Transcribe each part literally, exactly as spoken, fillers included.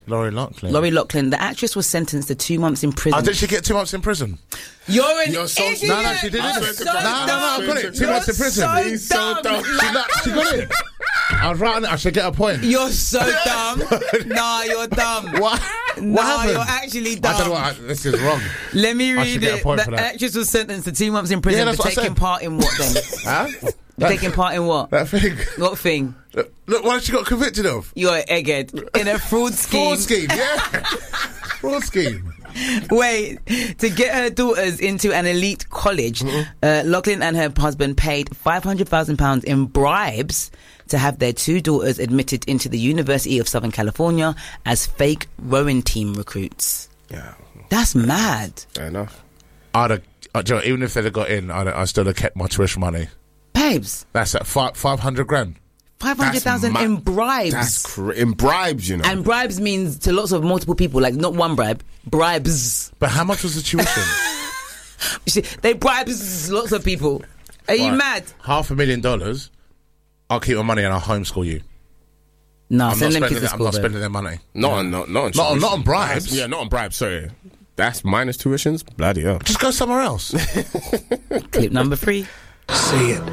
Lori Loughlin. Lori Loughlin. The actress was sentenced to two months in prison. Oh, did she get two months in prison? You're an You're so idiot. No, no, she didn't. I'm No, so no, no, dumb. I got it. Two You're months in prison. So He's so dumb. dumb. She, got, she got it. I was right on it. I should get a point. You're so dumb. Nah, you're dumb. What? Nah, What happened? you're actually dumb. I don't know what. I, this is wrong. Let me I should read get a it. point The for that. actress was sentenced to two months in prison Yeah, that's for what I taking said. part in what then? Huh? That, Taking part in what? that thing. What thing? Look, look, what she got convicted of? You're an egghead. In a fraud scheme. Fraud scheme, yeah. Fraud scheme. Wait, to get her daughters into an elite college, Mm-hmm. uh, Loughlin and her husband paid five hundred thousand pounds in bribes to have their two daughters admitted into the University of Southern California as fake rowing team recruits. Yeah. That's mad. Fair enough. I'd have, uh, do you know, even if they'd have got in, I'd, I'd still have kept my tuition money. Babes, That's at five, 500 grand. five hundred thousand That's in mad. bribes. That's cr- in bribes, you know. And bribes means to lots of multiple people, like not one bribe, bribes. But how much was the tuition? You see, they bribes lots of people. Are you Right. mad? Half a million dollars. I'll keep my money and I'll homeschool you. No, I'm send not them spending. kids to I'm school. not babe. spending their money. not on, not, not on, Not on- tuition. not on bribes. That's- Yeah, not on bribes. Sorry, that's minus tuitions. Bloody hell. Just go somewhere else. Clip number three. Say it.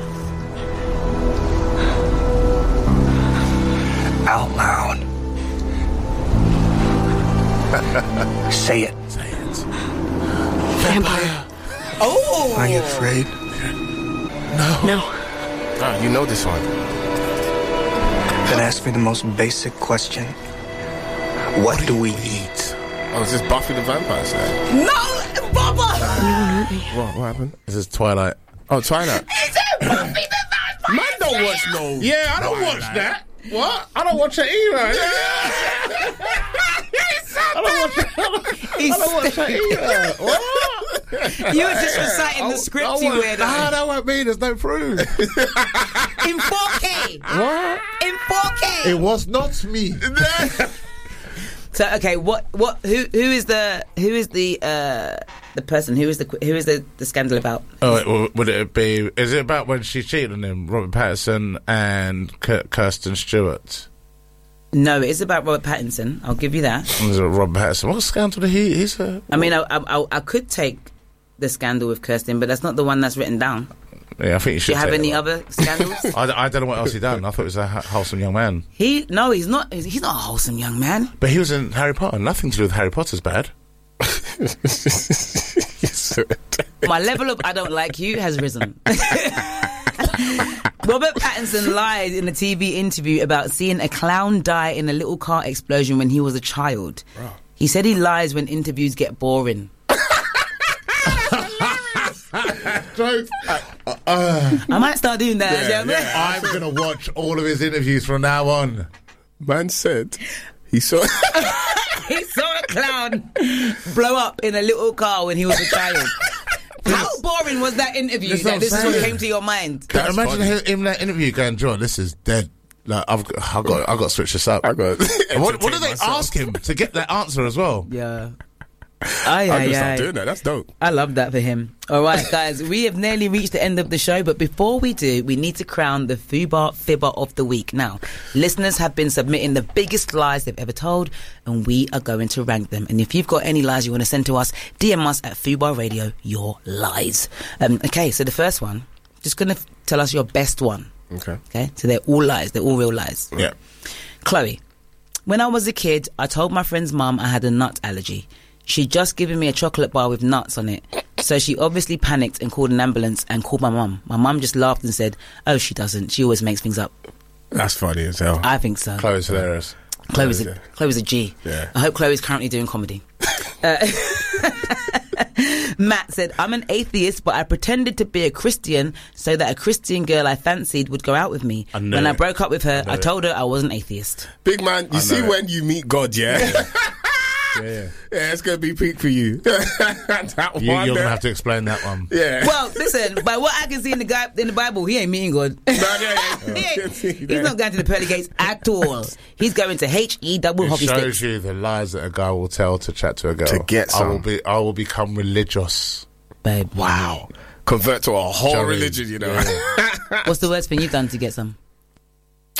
Out loud. Say it. Say it. Vampire. Oh! Are you afraid? Ah, you know this one. Then ask me the most basic question. What do we eat? Oh, is this Buffy the Vampire Slayer? No, Baba! What? What happened? This is Twilight. Oh, Twilight. Is it Buffy the Vampire? Man, don't watch no. Yeah, I don't watch that. What? I don't watch it either. I don't watch it. He's I don't watch that either. What? You were just reciting the script you read. Nah, that won't mean there's no proof. In four K. What? In four K. It was not me. So okay, what what who who is the who is the uh the person who is the who is the, the scandal about? Oh, it, well, would it be? Is it about when she cheated on him, Robert Pattinson and K- Kirsten Stewart? No, it is about Robert Pattinson. I'll give you that. Is it Robert Pattinson? What scandal did he? He's a. I mean, I I, I could take the scandal with Kirsten, but that's not the one that's written down. Yeah, I think you Do should. you have take any that other scandals? one. I, I don't know what else he done. I thought he was a h- wholesome young man, He no, he's not. He's not a wholesome young man. but he was in Harry Potter. Nothing to do with Harry Potter's bad. My level of I don't like you has risen. Robert Pattinson lied in a T V interview about seeing a clown die in a little car explosion when he was a child. Bro. He said he lies when interviews get boring. Joke. Uh, I might start doing that. Yeah, actually. yeah. I'm gonna watch all of his interviews from now on. Man said he saw. He saw a clown blow up in a little car when he was a child. How boring was that interview? That's That what this I'm is what saying. came to your mind. Can That's imagine funny. him in that interview going, John, this is dead. Like I've, I've got, I've got to switch this up. I got. And what, what do they myself. ask him to get that answer as well? Yeah. Aye, I'm aye, gonna start aye. doing that. That's dope. I love that for him. All right, guys, we have nearly reached the end of the show, but before we do, we need to crown the Fubar Fibber of the Week. Now, listeners have been submitting the biggest lies they've ever told, and we are going to rank them. And if you've got any lies you want to send to us, D M us at Fubar Radio, your lies. Um, okay, so the first one, just going to f- tell us your best one. Okay. Okay, so they're all lies. They're all real lies. Yeah. Chloe, when I was a kid, I told my friend's mum I had a nut allergy. She'd just given me a chocolate bar with nuts on it. So she obviously panicked and called an ambulance and called my mum. My mum just laughed and said, oh, she doesn't. She always makes things up. That's funny as hell. I think so. Chloe's hilarious. Chloe's a, Yeah. Chloe's a G. Yeah. I hope Chloe's currently doing comedy. uh, Matt said, I'm an atheist, but I pretended to be a Christian so that a Christian girl I fancied would go out with me. I know when I it. broke up with her, I know I it. told her I was an atheist. Big man, you see it. when you meet God, yeah? Yeah, yeah. Yeah, it's gonna be peak for you. that You, one, you're there. gonna have to explain that one. Yeah. Well, listen, by what I can see in the guy in the Bible, he ain't meeting God. No, yeah, yeah. He ain't- He's not going to the pearly gates at all. He's going to H E double It hockey shows sticks. you the lies that a guy will tell to chat to a girl. To get I will some. be. I will become religious. Babe, Wow. Convert to a whole Joey. religion, you know. Yeah. what's the worst thing you've done to get some?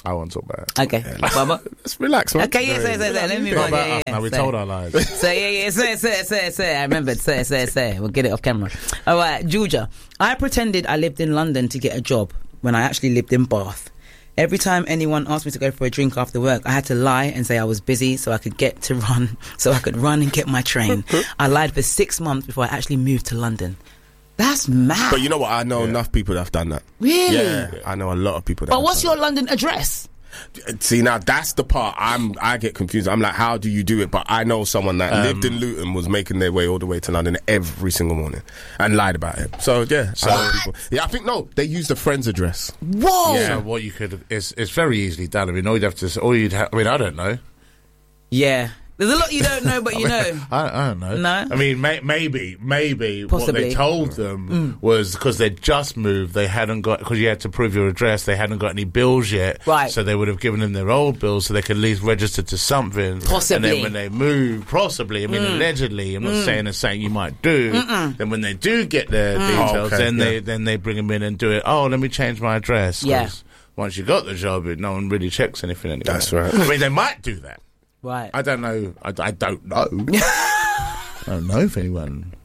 I won't talk about it. Okay, Bubba. Let's relax, man. Okay, yeah, say, say, say. Let me move What on. about Yeah, us? yeah, Now we say. told our lies. So yeah, yeah, say, say, say, say. I remembered. Say, say, say. We'll get it off camera. All right, Georgia. I pretended I lived in London to get a job when I actually lived in Bath. Every time anyone asked me to go for a drink after work, I had to lie and say I was busy so I could get to run, so I could run and get my train. I lied for six months before I actually moved to London. That's mad. But you know what? I know Yeah. enough people that have done that. Really? Yeah, I know a lot of people that But have what's done your London address? that. See, now that's the part I'm I get confused. I'm like, how do you do it? But I know someone that Um, lived in Luton, was making their way all the way to London every single morning and lied about it. So yeah, I know people. Yeah, I think no, they used a friend's address. Whoa. Yeah. So what you could is it's very easily done. I mean, all you'd have to, all you'd have. I mean, I don't know. Yeah. There's a lot you don't know, but you know. I, I don't know. No? I mean, may, maybe, maybe Possibly. what they told them was because they just moved, they hadn't got, because you had to prove your address, they hadn't got any bills yet. Right. So they would have given them their old bills so they could at least register to something. Possibly. And then when they move, possibly, I mean, allegedly, I'm not saying it's something you might do, then when they do get their details, Oh, okay, then they yeah. then they bring them in and do it. Oh, let me change my address. 'cause Yeah. Once you got the job, it, no one really checks anything anymore. That's right. I mean, they might do that. Right. I don't know. I, I don't know. I don't know if anyone.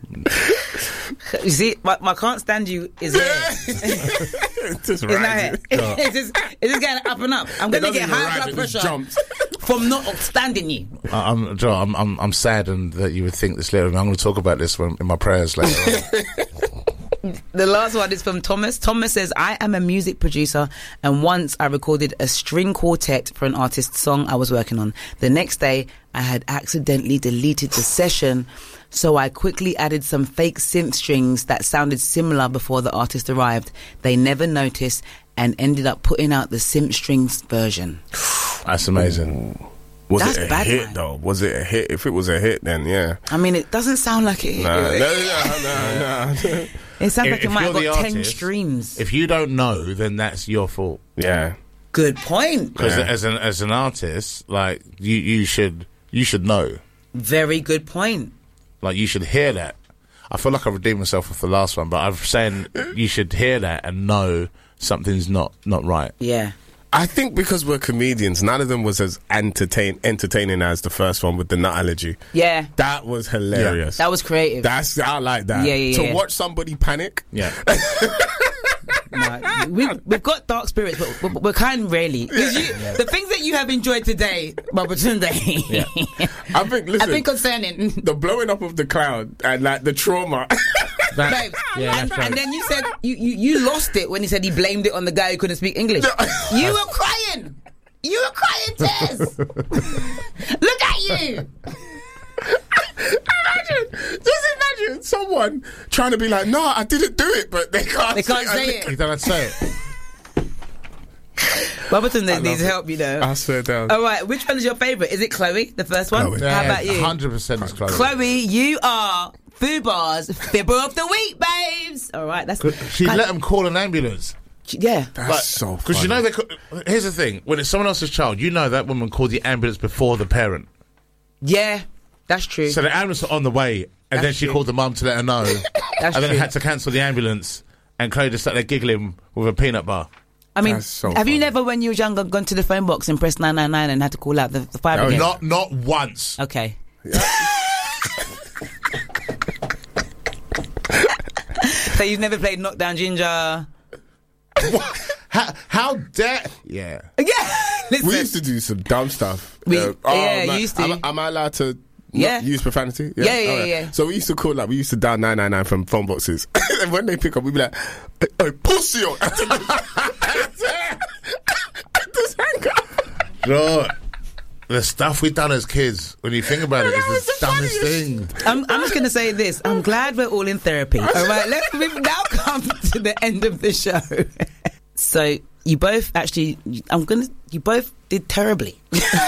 You see, my, my can't stand you is here. Just It's not rise here. it. It's just, it's just getting up and up. I'm going to doesn't get even high rise, blood it just pressure jumps. from not standing you. I, I'm, Joe, I'm, I'm, I'm saddened that you would think this little. I'm going to talk about this when, in my prayers later on. The last one is from Thomas. Thomas says, I am a music producer and once I recorded a string quartet for an artist's song I was working on. The next day, I had accidentally deleted the session, so I quickly added some fake synth strings that sounded similar before the artist arrived. They never noticed and ended up putting out the synth strings version. That's amazing. Was That's it a bad, hit man. though? Was it a hit? If it was a hit, then yeah. I mean, it doesn't sound like it. Nah, no, no, no, no. It sounds If- like it if might have you're got the ten artist, streams. If you don't know, then that's your fault. Yeah. Good point. Because Yeah. as an as an artist, like you, you should you should know. Very good point. Like you should hear that. I feel like I redeemed myself with the last one, but I'm saying you should hear that and know something's not not right. Yeah. I think because we're comedians, none of them was as entertain entertaining as the first one with the nutology. Yeah. That was hilarious. That was creative. That's I like that. Yeah, yeah, to yeah. watch somebody panic. Yeah. Nah, we've, we've got dark spirits, but we're, we're kind rarely. 'Cause you, the things that you have enjoyed today, Baba Tunde, I think. Listen, I think concerning. the blowing up of the cloud and like the trauma. That- Babe, yeah, and, that's right. and then you said you, you, you lost it when he said he blamed it on the guy who couldn't speak English. You were crying. You were crying tears. Look at you. Imagine, just imagine someone trying to be like, "No, I didn't do it," but they can't. They can't say You it. don't have to say it. Baba Tunde love needs it. help, you know. I swear down. All right, which one is your favourite? Is it Chloe, the first one? Chloe. How about you? one hundred percent is Chloe. Chloe, you are Fubar's Fibber of the Week, babes. All right, that's She God, let them call an ambulance. yeah. That's so funny. Because you know, they could, here's the thing: when it's someone else's child, you know that woman called the ambulance before the parent. Yeah, that's true. So the ambulance was on the way, and then That's she true. called the mum to let her know, That's and then true. had to cancel the ambulance. And Chloe just sat there giggling with a peanut bar. I mean, That's so have funny. you never, when you were younger, gone to the phone box and pressed nine nine nine and had to call out the, the fire Oh, brigade? Not, not once. Okay. So you've never played Knockdown Ginger? How, how dare? Yeah. Yeah. Listen. We used to do some dumb stuff. We- Uh, yeah, man, used to. Am, am I allowed to? Yeah. Not use profanity? Yeah, yeah, Alright. yeah. So we used to call like we used to dial nine nine nine from phone boxes, and when they pick up, we'd be like, "Hey, hey, pussy!" on." Just hang up. Sure. The stuff we done as kids, when you think about it, That is was the the dumbest funniest. thing. I'm, I'm just going to say this. I'm glad we're all in therapy. All right, let's we've now come to the end of the show. So you both actually, I'm going to, you both did terribly.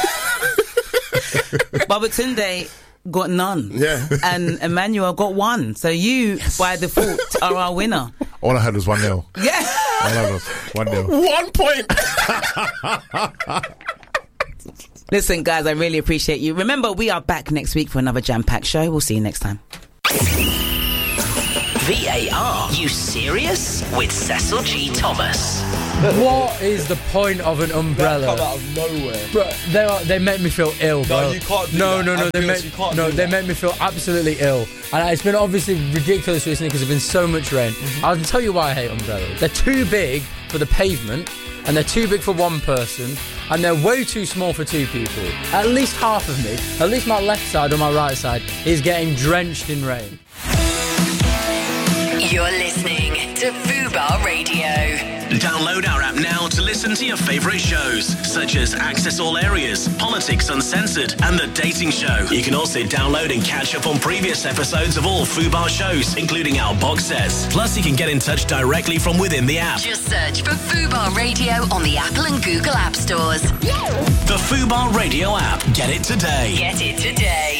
Baba Tunde got none. Yeah. And Emmanuel got one. So you, by default, are our winner. All I heard was one nil. Yeah. All I heard was one nil. One point. Listen, guys, I really appreciate you. Remember, we are back next week for another jam-packed show. We'll see you next time. V A R. You serious? With Cecil G. Thomas. What is the point of an umbrella? That come out of nowhere. Bro, they are, they make me feel ill, bro. No, you can't do no, that. No, no, no. They Ambulance, make you can't no, do they that. make me feel absolutely ill. And it's been obviously ridiculous recently because there's been so much rain. Mm-hmm. I'll tell you why I hate umbrellas. They're too big for the pavement, and they're too big for one person, and they're way too small for two people. At least half of me, at least my left side or my right side, is getting drenched in rain. You're listening to Fubar Radio. Download our app now to listen to your favourite shows, such as Access All Areas, Politics Uncensored, and The Dating Show. You can also download and catch up on previous episodes of all Fubar shows, including our box sets. Plus, you can get in touch directly from within the app. Just search for Fubar Radio on the Apple and Google App Stores. The Fubar Radio app. Get it today. Get it today.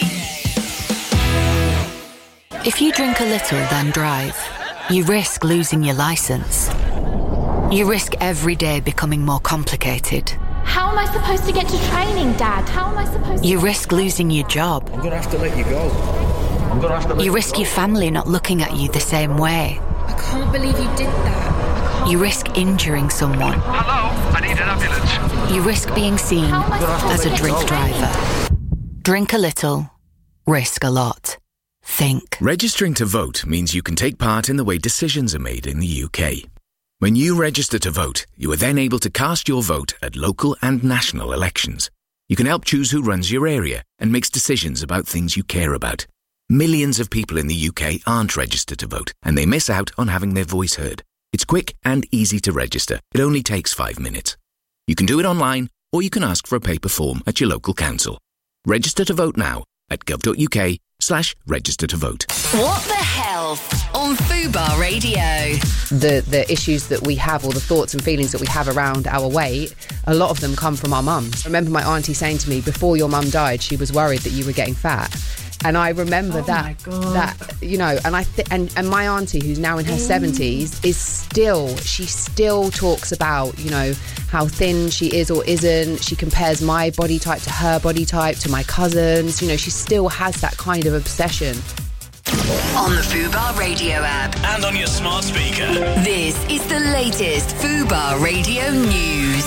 If you drink a little, then drive, you risk losing your licence. You risk every day becoming more complicated. How am I supposed to get to training, Dad? How am I supposed to... You risk losing your job. I'm going to have to let you go. I'm going to have to let You you risk go. your family not looking at you the same way. I can't believe you did that. You risk injuring someone. Hello, I need an ambulance. You risk being seen How am I supposed as to a get drink to driver. Drink a little, risk a lot. Think. Registering to vote means you can take part in the way decisions are made in the U K. When you register to vote, you are then able to cast your vote at local and national elections. You can help choose who runs your area and makes decisions about things you care about. Millions of people in the U K aren't registered to vote, and they miss out on having their voice heard. It's quick and easy to register. It only takes five minutes. You can do it online, or you can ask for a paper form at your local council. Register to vote now at gov.uk slash register to vote. What the health on Fubar Radio. The the issues that we have, or the thoughts and feelings that we have around our weight, a lot of them come from our mums. I remember my auntie saying to me, before your mum died, she was worried that you were getting fat. And I remember Oh that, my God. that you know, and I th- and and my auntie, who's now in her seventies, is still she still talks about, you know, how thin she is or isn't. She compares my body type to her body type, to my cousins. You know, she still has that kind of obsession. On the Fubar Radio app. And on your smart speaker. This is the latest Fubar Radio news.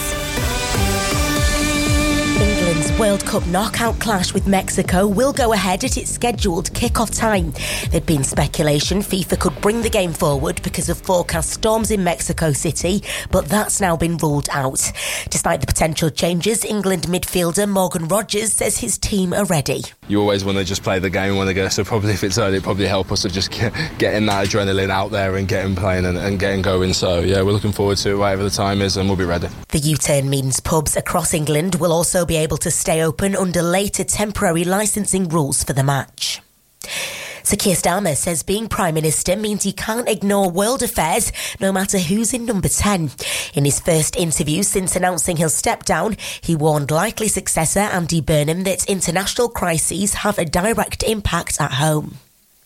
England's World Cup knockout clash with Mexico will go ahead at its scheduled kick-off time. There'd been speculation FIFA could bring the game forward because of forecast storms in Mexico City, but that's now been ruled out. Despite the potential changes, England midfielder Morgan Rogers says his team are ready. You always want to just play the game when they go, so probably if it's early, it'd probably help us to just get, getting that adrenaline out there and getting playing and, and getting going. So yeah, we're looking forward to it, whatever the time is, and we'll be ready. The U-turn means pubs across England will also be able to stay open under later temporary licensing rules for the match. Sir Keir Starmer says being Prime Minister means he can't ignore world affairs, no matter who's in number ten. In his first interview since announcing he'll step down, he warned likely successor Andy Burnham that international crises have a direct impact at home.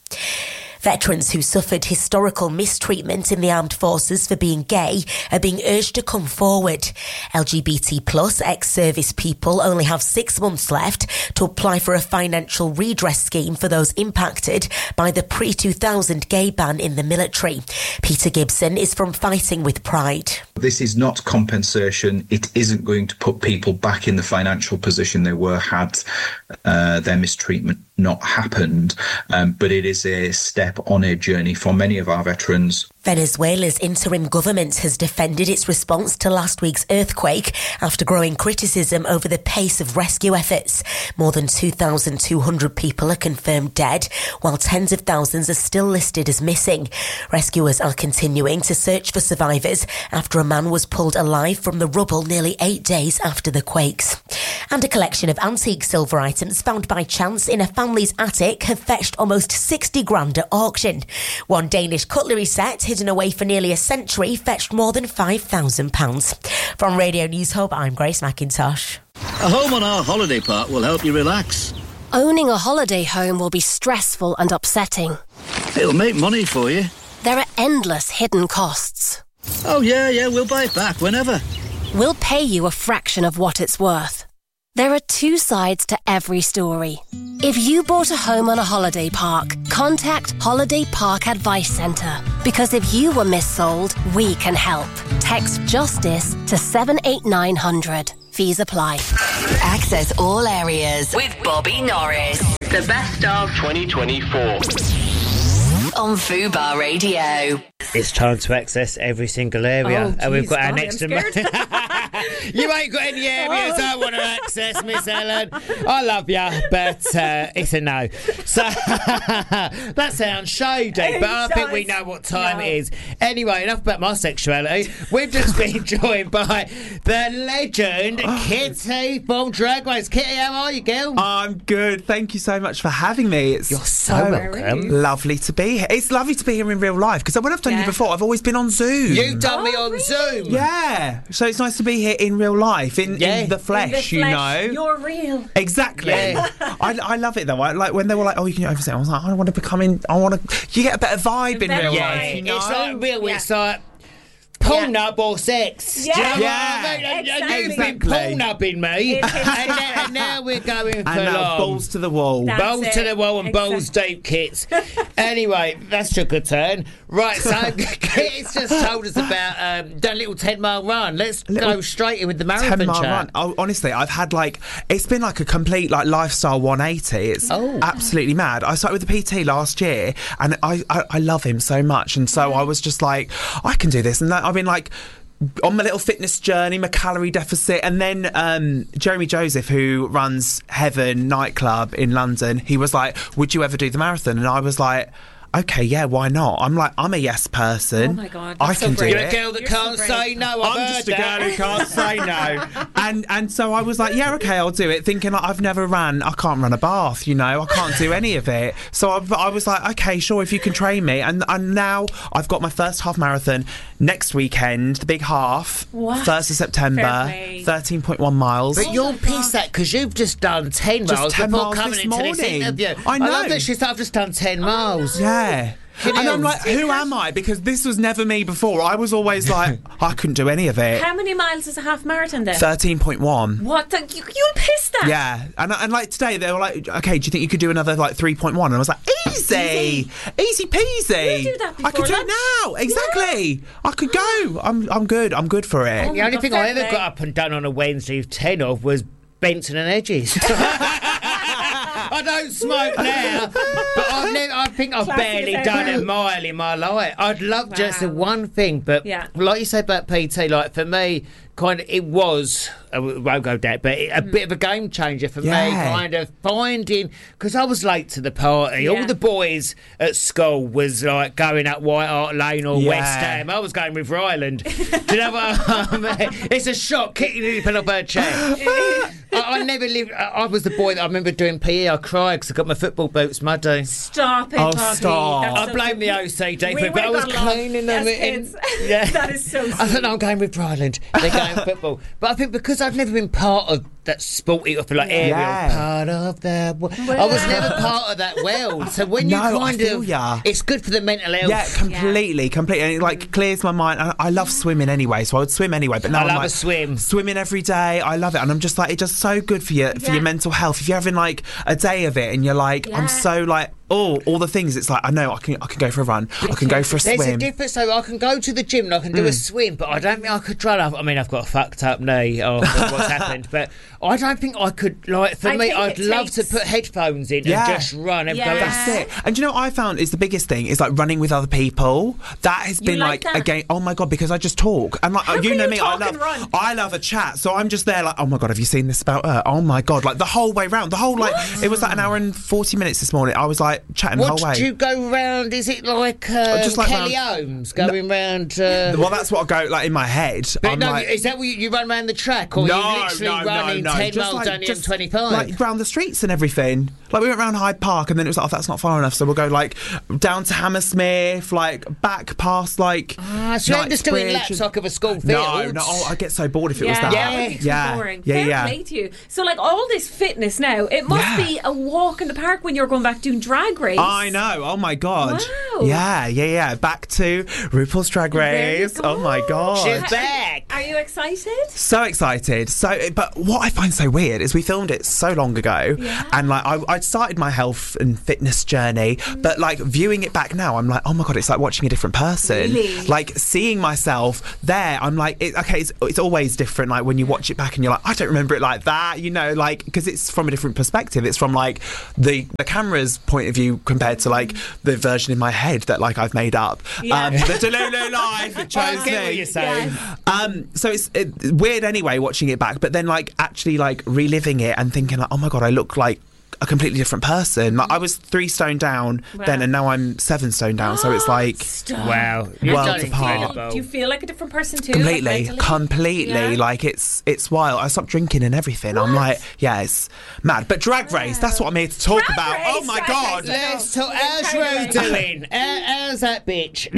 Veterans who suffered historical mistreatment in the armed forces for being gay are being urged to come forward. L G B T plus ex-service people only have six months left to apply for a financial redress scheme for those impacted by the pre two thousand gay ban in the military. Peter Gibson is from Fighting with Pride. This is not compensation. It isn't going to put people back in the financial position they were had uh, their mistreatment not happened, um, but it is a step on a journey for many of our veterans. Venezuela's interim government has defended its response to last week's earthquake after growing criticism over the pace of rescue efforts. More than two thousand two hundred people are confirmed dead, while tens of thousands are still listed as missing. Rescuers are continuing to search for survivors after a man was pulled alive from the rubble nearly eight days after the quakes. And a collection of antique silver items found by chance in a family's attic have fetched almost sixty grand at auction. One Danish cutlery set hidden away for nearly a century fetched more than five thousand pounds. From Radio News Hub, I'm Grace McIntosh. A home on our holiday park will help you relax. Owning a holiday home will be stressful and upsetting. It'll make money for you. There are endless hidden costs. Oh yeah, yeah, we'll buy it back whenever. We'll pay you a fraction of what it's worth. There are two sides to every story. If you bought a home on a holiday park, contact Holiday Park Advice Centre. Because if you were missold, we can help. Text JUSTICE to seven eight nine hundred. Fees apply. Access all areas with Bobby Norris. The best of twenty twenty-four. On Fubar Radio. It's time to access every single area. Oh, and we've geez, got our God, next I'm am- You ain't got any areas I want to access, Miss Ellen. I love you, but uh, it's a no. So that sounds shady, but I think we know what time No. it is. Anyway, enough about my sexuality. We've just been joined by the legend Kitty from Drag Race. Kitty, how are you, girl? I'm good. Thank you so much for having me. It's You're so welcome. Lovely to be here. It's lovely to be here in real life because when I've done Yeah. you before, I've always been on Zoom. You've done Oh, me on really? Zoom. Yeah. So it's nice to be here in real life, in, Yeah. in the flesh, In the you flesh, know. You're real. Exactly. Yeah. I, I love it though. I, like when they were like, "Oh, you can oversee," I was like, "I want to become in. I want to." You get a better vibe in better real Yeah, life, you know. it's like real. Yeah. It's like porn up or sex. Yeah. Do you know Yeah. what I mean? And Exactly. You've been porn upping me, It is. and, now, and now we're going for And now long. balls to the wall. That's Balls it. to the wall and balls Exactly. deep, Kits. Anyway, that's took a turn. Right, so Kit's just told us about um, done a little ten mile run. Let's Little go straight in with the marathon ten mile chat. run. Oh, honestly, I've had like it's been like a complete like lifestyle one eighty. It's Oh. absolutely mad. I started with the P T last year, and I, I I love him so much, and so I was just like, I can do this, and that, I've been like. On my little fitness journey, my calorie deficit, and then um, Jeremy Joseph, who runs Heaven nightclub in London, he was like, "Would you ever do the marathon?" And I was like, "Okay, yeah, why not?" I'm like, I'm a yes person. Oh my God, I that's so can do brave. You're it. a girl that You're so can't brave. say no. I've I'm heard just a that. girl who can't say no. And and so I was like, yeah, okay, I'll do it. Thinking like, I've never ran, I can't run a bath, you know, I can't do any of it. So I, I was like, okay, sure, if you can train me. And and now I've got my first half marathon next weekend, the big half, What? first of September, Fair play. thirteen point one miles. But you're pissed at because you've just done ten Just miles ten before miles coming this into this morning. interview. I know. love that she's like, I've just done ten miles. Yeah. You And know, I'm like, who am I? Because this was never me before. I was always like, I couldn't do any of it. How many miles is a half marathon then? thirteen point one. What? The, you, you'll piss that. Yeah, and and like today they were like, okay, do you think you could do another like three point one? And I was like, easy, easy peasy. You do that I could before do lunch. it now. Exactly. I could go. I'm I'm good. I'm good for it. Oh The my only God, thing fair I ever play. got up and done on a Wednesday ten of was Benson and Edges. I don't smoke now, but I've never, I think I've Classy barely as done ever. a mile in my life. I'd love just the Wow. one thing, but Yeah. like you say about P T, like for me, kind of it was, I won't go that, but it, a Mm. bit of a game changer for me, Yeah. kind of finding, because I was late to the party. Yeah. All the boys at school was like going up White Hart Lane or Yeah. West Ham. I was going with Ryland. Do you know what I mean? It's a shock, kicking it up her chair. I, I never lived. I, I was the boy that I remember doing P E. I cried because I got my football boots muddy. Stop it, Oh, Bobby. stop. That's I so blame cute. the O C D We for it, but I would've was got along cleaning them. as in- kids. Yeah. That is so I thought, sweet. no, I'm going with Ryland. They're going football. But I think because I've never been part of that sporty, or like aerial Yeah. part of that. wo- I was never part of that world. So when you No, I kind feel of, ya. it's good for the mental health. Yeah, completely, completely. And it like clears my mind. I, I love swimming anyway, so I would swim anyway. But now I I'm love like, a swim. Swimming every day, I love it, and I'm just like, it's just so good for your for Yeah. your mental health. If you're having like a day of it, and you're like, Yeah. I'm so like, oh, all the things. It's like I know I can I can go for a run, I can go for a There's a swim. difference. So I can go to the gym and I can do a swim, but I don't think I could run. I mean, I've got a fucked up knee or what's happened, but I don't think I could. Like for I me, think I'd it love takes- to put headphones in Yeah. and just run and Yeah. go. That's it. And do you know what I found is the biggest thing is like running with other people. That has You been like like, that? again. Oh my god, because I just talk and like How you can know you me, I talk love and run? I love a chat. So I'm just there like, oh my god, have you seen this about her? Oh my god, like the whole way round, the whole like it was like an hour and forty minutes this morning. I was like chatting What the whole way. do you go round? Is it like, um, just like Kelly round- Holmes going round? Uh, Well, that's what I go like in my head. but I'm no, like, is that what you, you run around the track, or no, you literally no, running no, no. ten Just miles like, down the just M twenty-five? like round the streets and everything. Like we went round Hyde Park, and then it was like, oh, that's not far enough, so we'll go like down to Hammersmith, like back past like. Ah, so you're just doing Knightsbridge laps and- like of a school field. No, no. Oh, I get so bored if it yeah, was that. that would be too yeah, boring. yeah, Fair yeah. play to you. So, like all this fitness now, it must Yeah. be a walk in the park when you're going back doing Drag Race. I know. Oh my god. Wow. Yeah, yeah, yeah. Back to RuPaul's Drag There you Race. Oh my god. She's back. Are you excited? So excited. So, but what I find so weird is we filmed it so long ago, Yeah. and like I, I'd started my health and fitness journey, Mm. but like viewing it back now, I'm like, oh my god, it's like watching a different person. Really? Like seeing myself there, I'm like, it, okay, it's, it's always different. Like when you watch it back and you're like, I don't remember it like that, you know, like because it's from a different perspective. It's from like the the camera's point of view compared to like the version in my head that like I've made up. Yeah. Um, the Delulu life that chose I get what me. you're saying. Um, so it's it, weird anyway watching it back, but then like actually like reliving it and thinking like, oh my god, I look like a completely different person. Like I was three stone down Wow. then, and now I'm seven stone down. So it's like Wow. You've done worlds apart. Do you feel like a different person too? Completely, like mentally? completely. Yeah. Like it's it's wild. I stopped drinking and everything. I'm like, yeah, it's mad. But Drag Race, that's what I'm here to talk Drag about. Race, Oh my Drag god. Race, Let's talk. How's Drag Rue Race. doing? How, how's that bitch?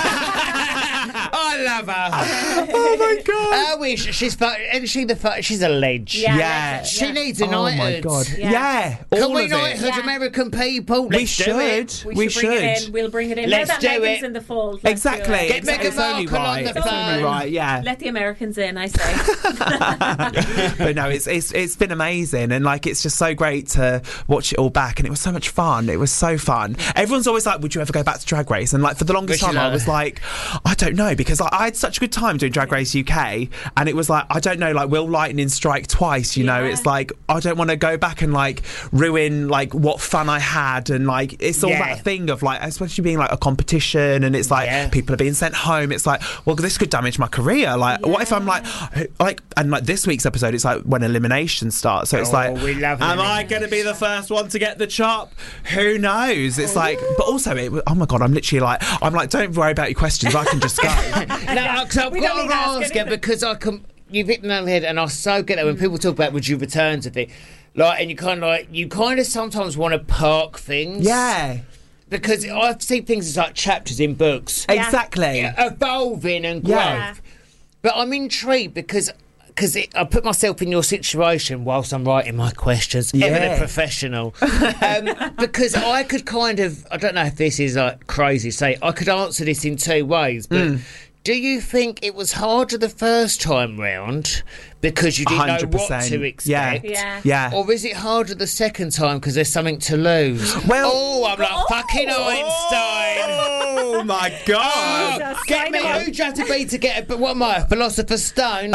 I love her. Oh my god. I wish she's fu- isn't she the fu- she's a ledge. Yeah, Yeah. that's it, She yeah. needs a Oh my knighthood. god. Yeah. Yeah. Can all we of knighthood it. Yeah. American people? We Let's do it. should. We, We should bring it should. in. We'll bring it in. Let's now that do Megan's it. in the fold. let's do Exactly. it. Get It's, Meghan it's only Markle on right. the It's only phone. right. Yeah. Let the Americans in, I say. But no, it's it's it's been amazing, and like it's just so great to watch it all back, and it was so much fun. It was so fun. Everyone's always like, "Would you ever go back to Drag Race?" And like for the longest Wish you time, I luck. was like, "I don't know," because I, I had such a good time doing Drag Race U K, and it was like, I don't know, like will lightning strike twice? You know, Yeah. it's like I don't want to go back and like ruin like what fun I had, and like it's all Yeah. that thing of like, especially being like a competition, and it's like Yeah. people are being sent home. It's like, well, this could damage my career. Like, what if I'm like, like, and like this week's episode, it's like when elimination starts. So it's Oh, like, we love am I going to be the first one to get the chop? Who knows? It's like, but also, it, oh my god, I'm literally like, I'm like, don't worry about your questions. I can just go. No, because I've We got don't to need to ask ask you anything. because I can. You've hit the nail on the head, and I so get that when people talk about would you return to things, like, and you kind of like you kind of sometimes want to park things. Yeah, Because I see things as like chapters in books, exactly. evolving and growth. Yeah. But I'm intrigued because because I put myself in your situation whilst I'm writing my questions. Ever Yeah. the professional, um, because I could kind of I don't know if this is like crazy. to Say I could answer this in two ways, but. Mm. Do you think it was harder the first time round because you didn't one know hundred what percent. to expect? Yeah. Yeah. Or is it harder the second time because there's something to lose? Well- oh, I'm like fucking Einstein. Oh my god. Oh, Jesus, get sign me. him up. Who'd you have to be to get a? But what am I? A philosopher's stone?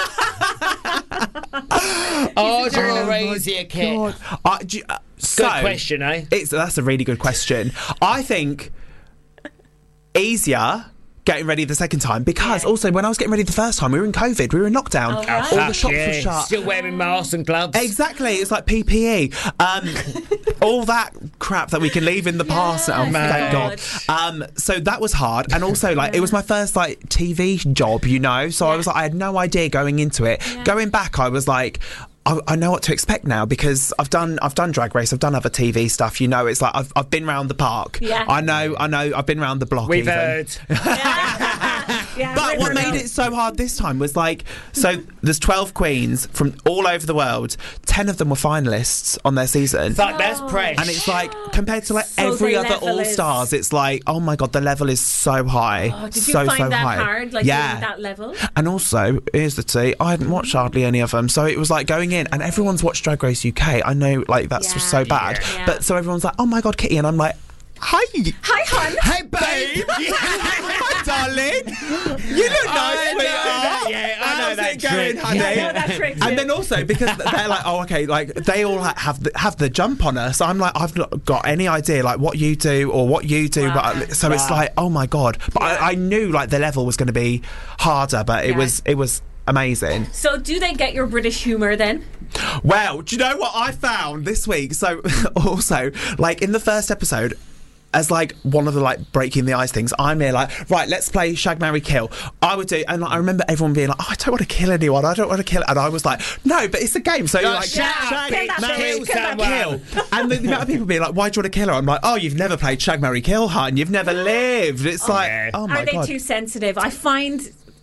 Harder or easier, Kit? God. I- do you- uh, so, Good question, eh? It's that's a really good question. I think easier getting ready the second time because also when I was getting ready the first time we were in COVID, we were in lockdown, Oh, right. all Fuck the shops yeah. were shut. Still wearing masks and gloves. Exactly, it's like P P E, um, all that crap that we can leave in the past. Oh, Yes, thank God. God. Um, so that was hard, and also like it was my first like T V job, you know. So I was like, I had no idea going into it. Going back, I was like. I, I know what to expect now because I've done I've done Drag Race, I've done other T V stuff. You know, it's like I've I've been round the park. Yeah. I know I know I've been round the block. We've even. heard. Yeah, But what River made knows. it so hard this time was like, so there's twelve queens from all over the world. ten of them were finalists on their season. Fuck, that's fresh. And it's like, compared to like So every the other level All is- Stars, it's like, oh my God, the level is so high. Oh, did you so, find so that high. hard, like yeah. doing that level? And also, here's the tea, I hadn't watched hardly any of them. So it was like going in, and everyone's watched Drag Race U K. I know, like, that's Yeah. just so bad. Yeah. But so everyone's like, oh my God, Kitty. And I'm like, hi. Hi, hon. Hey, babe. Hi, darling. You look nice, I know sweetheart. that, yeah, I know How's that it going, trick. honey? Yeah, I know that trick too. And then also because they're like, oh, okay, like they all like, have the, have the jump on us. I'm like, I've not got any idea like what you do or what you do. Wow. But so it's Wow. like, oh my God. But I, I knew like the level was going to be harder, but it Yeah. was it was amazing. So, do they get your British humour then? Well, do you know what I found this week? So also, like in the first episode, as like one of the like breaking the ice things, I'm there like, right, let's play Shag, Marry, Kill. I would do, and like, I remember everyone being like, oh, I don't want to kill anyone. I don't want to kill. And I was like, no, but it's a game. So you're like, shut up, Shag, kill that Marry, bitch, kill that Kill. And the, the amount of people being like, why do you want to kill her? I'm like, oh, you've never played Shag, Marry, Kill, hun. You've never lived. It's like, yeah. oh my Are they God. too sensitive? I find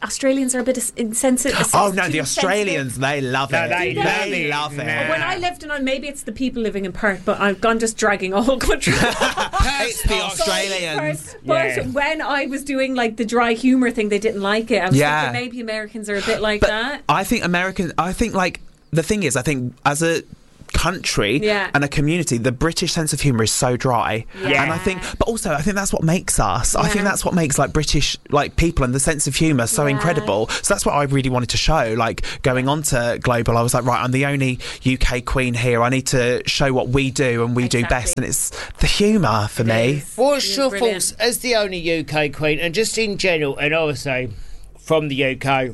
Australians are a bit as- insensitive. Oh no, the Australians, they love No, it. they They, love it. love it. Nah. When I lived in, maybe it's the people living in Perth, but I've gone just dragging a whole country. It's the Australians. But Yeah. when I was doing like the dry humour thing, they didn't like it. I was Yeah. thinking maybe Americans are a bit like But that. I think American. I think like the thing is, I think as a country Yeah. and a community, the British sense of humour is so dry, Yeah. and I think, but also I think that's what makes us. I think Yeah. that's what makes like British like people and the sense of humour so Yeah. incredible. So that's what I really wanted to show. Like going on to Global, I was like, right, I'm the only U K queen here. I need to show what we do and we do best, and it's the humour for me. What's You're your brilliant. thoughts as the only U K queen, and just in general, and obviously from the U K?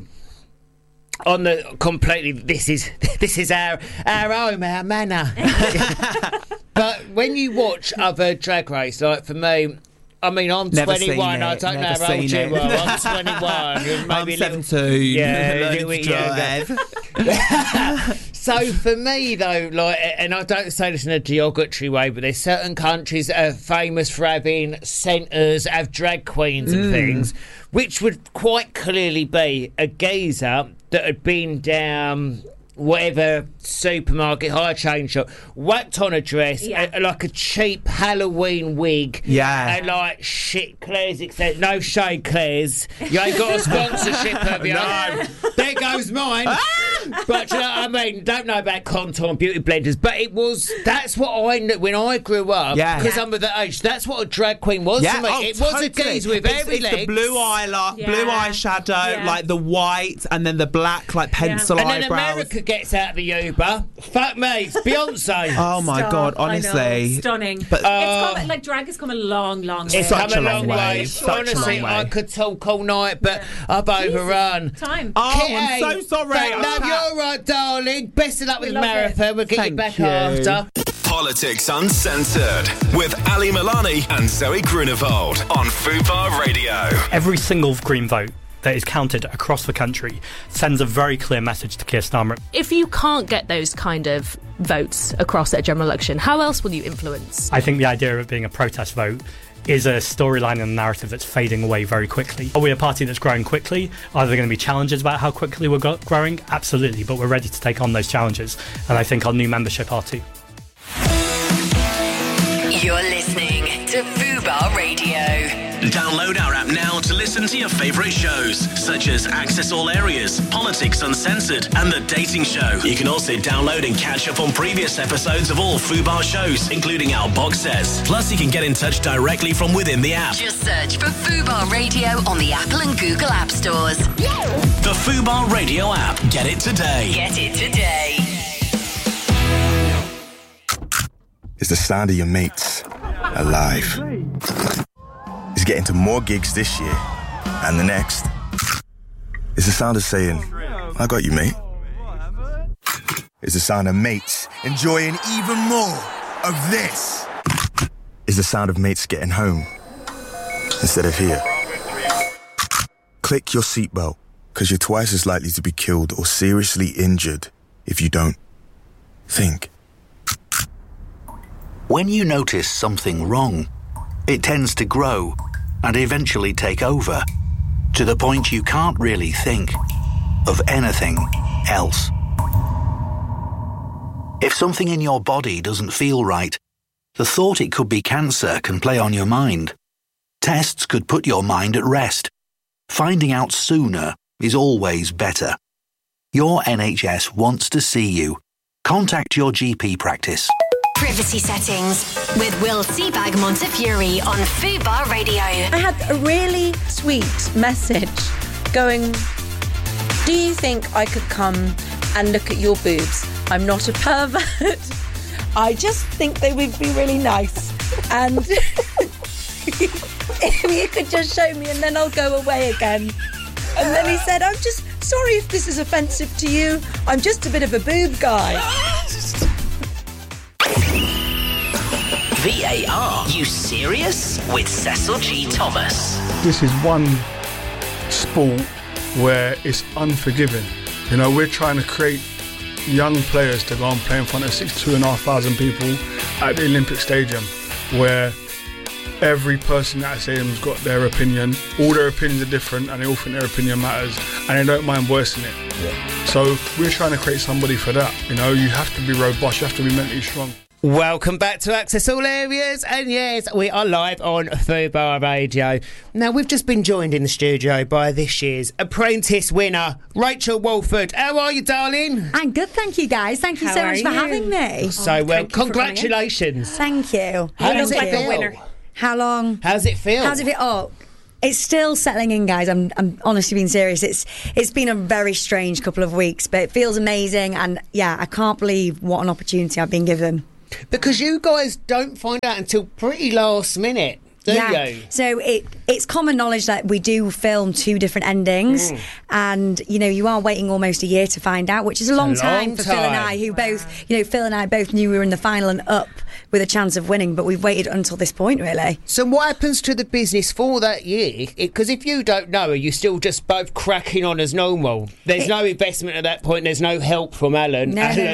On the completely, this is this is our our home, our manor. But when you watch other drag race, like for me, I mean, I'm Never twenty-one. seen I it, don't know never how old seen you it. are. I'm twenty-one. You're I'm maybe a little- seventeen. Yeah, a Learning little to bit younger. So for me though, like, and I don't say this in a derogatory way, but there's certain countries that are famous for having centres, have drag queens and Mm. things, which would quite clearly be a geezer that had been down whatever supermarket, high chain shop, whacked on a dress, Yeah. a- like a cheap Halloween wig, Yeah. and like shit, Claire's except no shade, Claire's. You ain't got a sponsorship, have you? No. There goes mine. But you know what I mean? Don't know about Contour and Beauty Blenders, but it was, that's what I knew when I grew up, Yeah. because I'm of the age, that's what a drag queen was Yeah, to me. oh, it was a totally. geezer with it's, hairy it's legs. the blue eyeliner, Yeah. blue eyeshadow, Yeah. like the white, and then the black, like pencil and then eyebrows. America gets out of the Uber. Fuck me, it's Beyonce. Oh my Stop, god, I know. honestly, Stunning. But it's come, like drag has come a long, long way. It's Such come a a long long way, way. such a Honestly, long way. I could talk all night, but I've overrun. Time. Oh, Kitty, I'm so sorry. thank- I'm No, fat. you're all right, darling. Best of luck with love marathon. We'll get you Thank back you. after. Politics Uncensored with Ali Milani and Zoe Grunewald on Fubar Radio. Every single Green vote that is counted across the country sends a very clear message to Keir Starmer. If you can't get those kind of votes across at a general election, how else will you influence? I think the idea of it being a protest vote is a storyline and a narrative that's fading away very quickly. Are we a party that's growing quickly? Are there going to be challenges about how quickly we're go- growing? Absolutely, but we're ready to take on those challenges, and I think our new membership are too. You're listening to Fubar Radio. Download our app now to listen to your favourite shows, such as Access All Areas, Politics Uncensored, and The Dating Show. You can also download and catch up on previous episodes of all Fubar shows, including our box sets. Plus, you can get in touch directly from within the app. Just search for Fubar Radio on the Apple and Google App Stores. The Fubar Radio app. Get it today. Get it today. Is the sound of your mates alive? Is getting to more gigs this year and the next? Is the sound of saying, I got you, mate? Is the sound of mates enjoying even more of this? Is the sound of mates getting home instead of here? Click your seatbelt, because you're twice as likely to be killed or seriously injured if you don't think. When you notice something wrong, it tends to grow and eventually take over, to the point you can't really think of anything else. If something in your body doesn't feel right, the thought it could be cancer can play on your mind. Tests could put your mind at rest. Finding out sooner is always better. Your N H S wants to see you. Contact your G P practice. Privacy settings with Will Seabag Montefiore on Fubar Radio. I had a really sweet message going, do you think I could come and look at your boobs? I'm not a pervert. I just think they would be really nice. And if you could just show me and then I'll go away again. And then he said, I'm just sorry if this is offensive to you. I'm just a bit of a boob guy. V A R, you serious? With Cecil G. Thomas. This is one sport where it's unforgiving. You know, we're trying to create young players to go and play in front of six, two and a half thousand people at the Olympic Stadium, where every person at S A M's got their opinion. All their opinions are different, and they all think their opinion matters, and they don't mind voicing it. Yeah. So we're trying to create somebody for that. You know, you have to be robust, you have to be mentally strong. Welcome back to Access All Areas, and yes, we are live on Fubar Radio. Now, we've just been joined in the studio by this year's Apprentice winner, Rachel Walford. How are you, darling? I'm good, thank you, guys. Thank you How so are much for you? having me. So, well, congratulations. Thank you. How Thank does it you. feel? How long? How's it feel? How's it feel? Oh, it's still settling in, guys. I'm, I'm honestly being serious. It's, it's been a very strange couple of weeks, but it feels amazing, and yeah, I can't believe what an opportunity I've been given. Because you guys don't find out until pretty last minute, do yeah. you? So it it's common knowledge that we do film two different endings, Mm. and you know you are waiting almost a year to find out, which is a long, long time for Phil and time. I, who both you know Phil and I both knew we were in the final and up with a chance of winning, but we've waited until this point, really. So what happens to the business for that year? Because if you don't know, are you still just both cracking on as normal? There's It- no investment at that point. There's no help from Alan. No, Alan. no,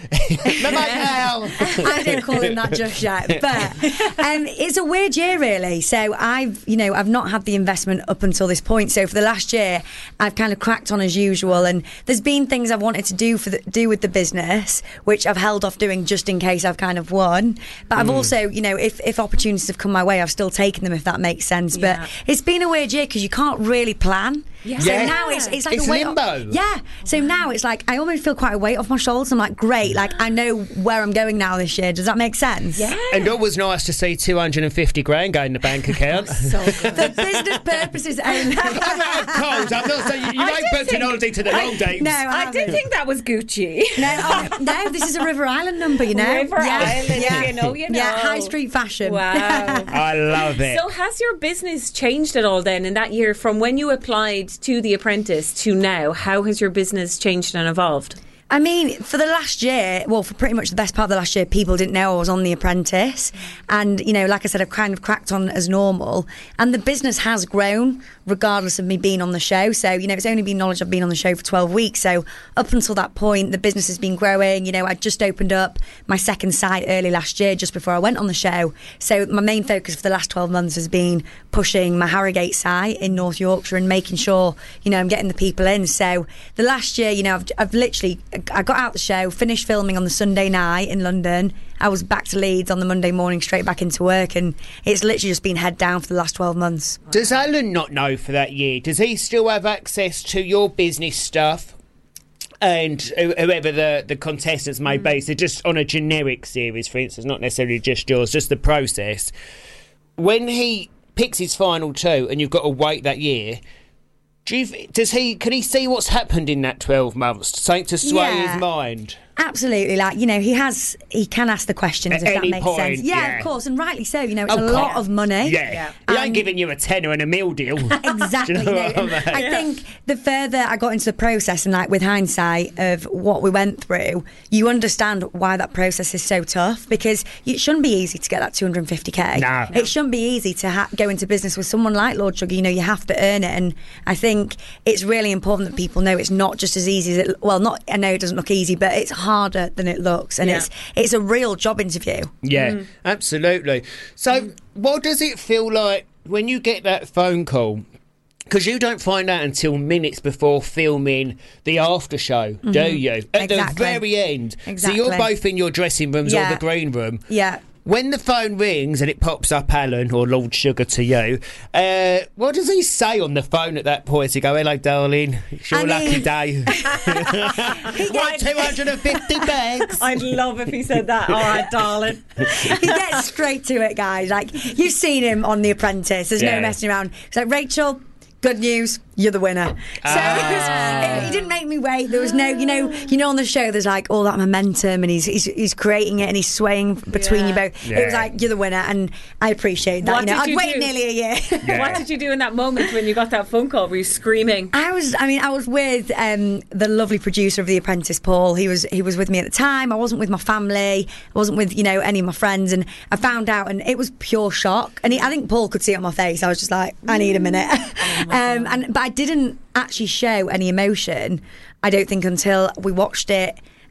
no. No, mate, Al. I don't call him that just yet, but um, it's a weird year, really. So I've, you know, I've not had the investment up until this point. So for the last year, I've kind of cracked on as usual, and there's been things I've wanted to do for the, do with the business, which I've held off doing just in case I've kind of won. But I've Mm. also, you know, if if opportunities have come my way, I've still taken them, if that makes sense. Yeah. But it's been a weird year because you can't really plan. Yeah. So Yeah. now it's it's like It's a weight limbo. Off, yeah. So now it's like I almost feel quite a weight off my shoulders. I'm like, great, like I know where I'm going now this year. Does that make sense? Yeah. And always nice to see two hundred fifty grand go in the bank account. So good. For business purposes only. I'm out cold. I'm not saying you, you I ain't did booked an think- holiday to the I- long dates. No, I I did haven't. think that was Gucci. No, oh, no, this is a River Island number, you know. River Island, you know, you Yeah, know. high street fashion. Wow. I love it. So has your business changed at all then in that year from when you applied to The Apprentice to now? How has your business changed and evolved? I mean, for the last year, well, for pretty much the best part of the last year, people didn't know I was on The Apprentice. And, you know, like I said, I've kind of cracked on as normal. And the business has grown, regardless of me being on the show. So, you know, it's only been knowledge I've been on the show for twelve weeks. So up until that point, the business has been growing. You know, I just opened up my second site early last year, just before I went on the show. So my main focus for the last twelve months has been pushing my Harrogate site in North Yorkshire and making sure, you know, I'm getting the people in. So the last year, you know, I've, I've literally... I got out the show, finished filming on the Sunday night in London. I was back to Leeds on the Monday morning, straight back into work, and it's literally just been head down for the last twelve months. Does Alan not know for that year? Does he still have access to your business stuff? And who- whoever the, the contestants may be, so just on a generic series, for instance, not necessarily just yours, just the process. When he picks his final two and you've got to wait that year, do you, does he? Can he see what's happened in that twelve months? Something to sway Yeah. his mind. Absolutely, like, you know, he has, he can ask the questions At if that any makes point, sense. Yeah, yeah. of course, and rightly so. You know, it's Of a lot course. of money. Yeah, he ain't giving you a tenner and a meal deal. Exactly. Do you know you what know, I mean? I think the further I got into the process, and like with hindsight of what we went through, you understand why that process is so tough, because it shouldn't be easy to get that two hundred fifty k. No. It shouldn't be easy to ha- go into business with someone like Lord Sugar. You know, you have to earn it, and I think it's really important that people know it's not just as easy as it. Well, not I know it doesn't look easy, but it's harder than it looks, and Yeah. it's it's a real job interview. Yeah, absolutely. So, what does it feel like when you get that phone call? Because you don't find out until minutes before filming the after show, do Mhm. you? At the Exactly. very end. Exactly. So you're both in your dressing rooms or Yeah. the green room. Yeah. When the phone rings and it pops up Alan or Lord Sugar to you, uh, what does he say on the phone at that point? Does he go, hello, darling, it's your I lucky mean- day. What, two hundred fifty bags? I'd love if he said that. All right, darling. He gets straight to it, guys. Like, you've seen him on The Apprentice. There's Yeah. no messing around. It's like, Rachel, good news, you're the winner. So Ah. it was, it, he didn't make me wait. There was no, you know, you know, on the show, there's like all that momentum, and he's he's, he's creating it, and he's swaying between Yeah. you both. Yeah. It was like, you're the winner, and I appreciate that. What you know, did I'd you waited do? nearly a year. What did you do in that moment when you got that phone call? Were you screaming? I was, I mean, I was with um, the lovely producer of The Apprentice, Paul. He was, he was with me at the time. I wasn't with my family. I wasn't with, you know, any of my friends. And I found out, and it was pure shock. And he, I think Paul could see it on my face. I was just like, I need a minute. um, and but I didn't actually show any emotion, I don't think, until we watched it.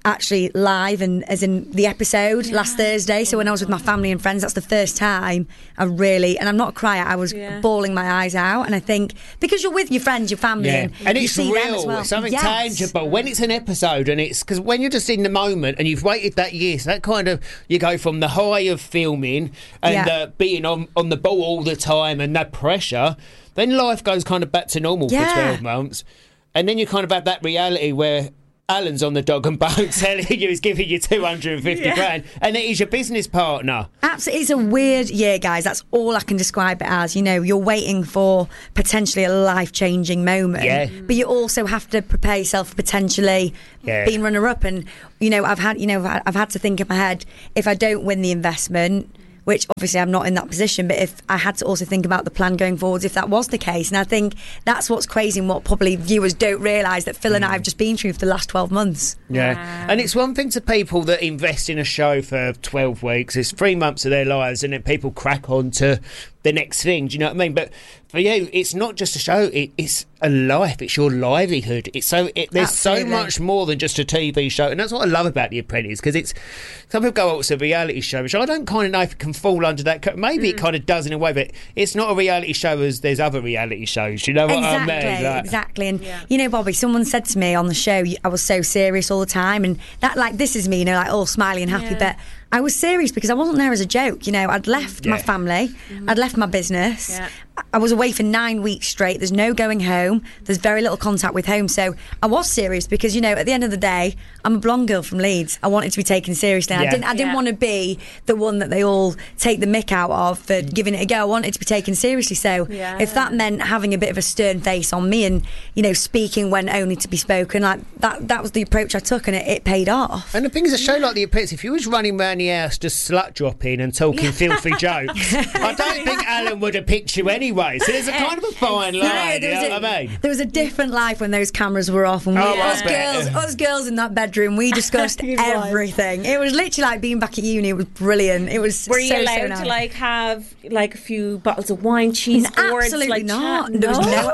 actually live and as in the episode yeah. last Thursday. So when I was with my family and friends, that's the first time I really, and I'm not a crier, I was yeah. bawling my eyes out. And I think because you're with your friends, your family, yeah. and, and you it's see real, them as well. it's something yes. tangible. When it's an episode, and it's because when you're just in the moment and you've waited that year, so that kind of you go from the high of filming and Yeah. uh, being on on the ball all the time and that pressure, then life goes kind of back to normal Yeah. for twelve months, and then you kind of have that reality where Alan's on the dog and boat telling you he's giving you two hundred fifty Yeah. grand, and that he's your business partner. Absolutely, it's a weird year, guys. That's all I can describe it as. You know, you're waiting for potentially a life-changing moment, Yeah. but you also have to prepare yourself for potentially Yeah. being runner-up. And you know, I've had, you know, I've had to think in my head, if I don't win the investment, which obviously I'm not in that position, but if I had to also think about the plan going forwards if that was the case. And I think that's what's crazy and what probably viewers don't realise that Phil and I have just been through for the last twelve months. Yeah, Wow. and it's one thing to people that invest in a show for twelve weeks, it's three months of their lives, and then people crack on to the next thing, do you know what I mean? But for you, it's not just a show, it, it's a life, it's your livelihood. It's so it, There's Absolutely. so much more than just a T V show, and that's what I love about The Apprentice, because it's, some people go, oh, it's a reality show, which I don't kind of know if it can fall under that, ca- maybe Mm. it kind of does in a way, but it's not a reality show as there's other reality shows, you know what Exactly, I mean? Like, exactly. And you know, Bobby, someone said to me on the show, I was so serious all the time, and that, like, this is me, you know, like all smiley and happy, Yeah. but I was serious because I wasn't there as a joke. You know, I'd left my Yeah. family, I'd left my business. Yeah. I was away for nine weeks straight. There's no going home. There's very little contact with home. So I was serious because, you know, at the end of the day, I'm a blonde girl from Leeds. I wanted to be taken seriously. And Yeah. I didn't I didn't Yeah. want to be the one that they all take the mick out of for giving it a go. I wanted to be taken seriously. So Yeah. if that meant having a bit of a stern face on me and, you know, speaking when only to be spoken, like that that was the approach I took, and it, it paid off. And the thing is, a show like The Apprentice, if you was running around the house just slut dropping and talking filthy jokes, I don't think Alan would have picked you anyway. So there's a kind of a fine line, you there, know was what a, I mean? there was a different life when those cameras were off, and we, Oh, I us bet. girls, us girls in that bedroom, we discussed everything. It was literally like being back at uni. It was brilliant. It was Were you so, allowed so to nice. like have like a few bottles of wine, cheese boards? Absolutely like not. chat? There was No? no.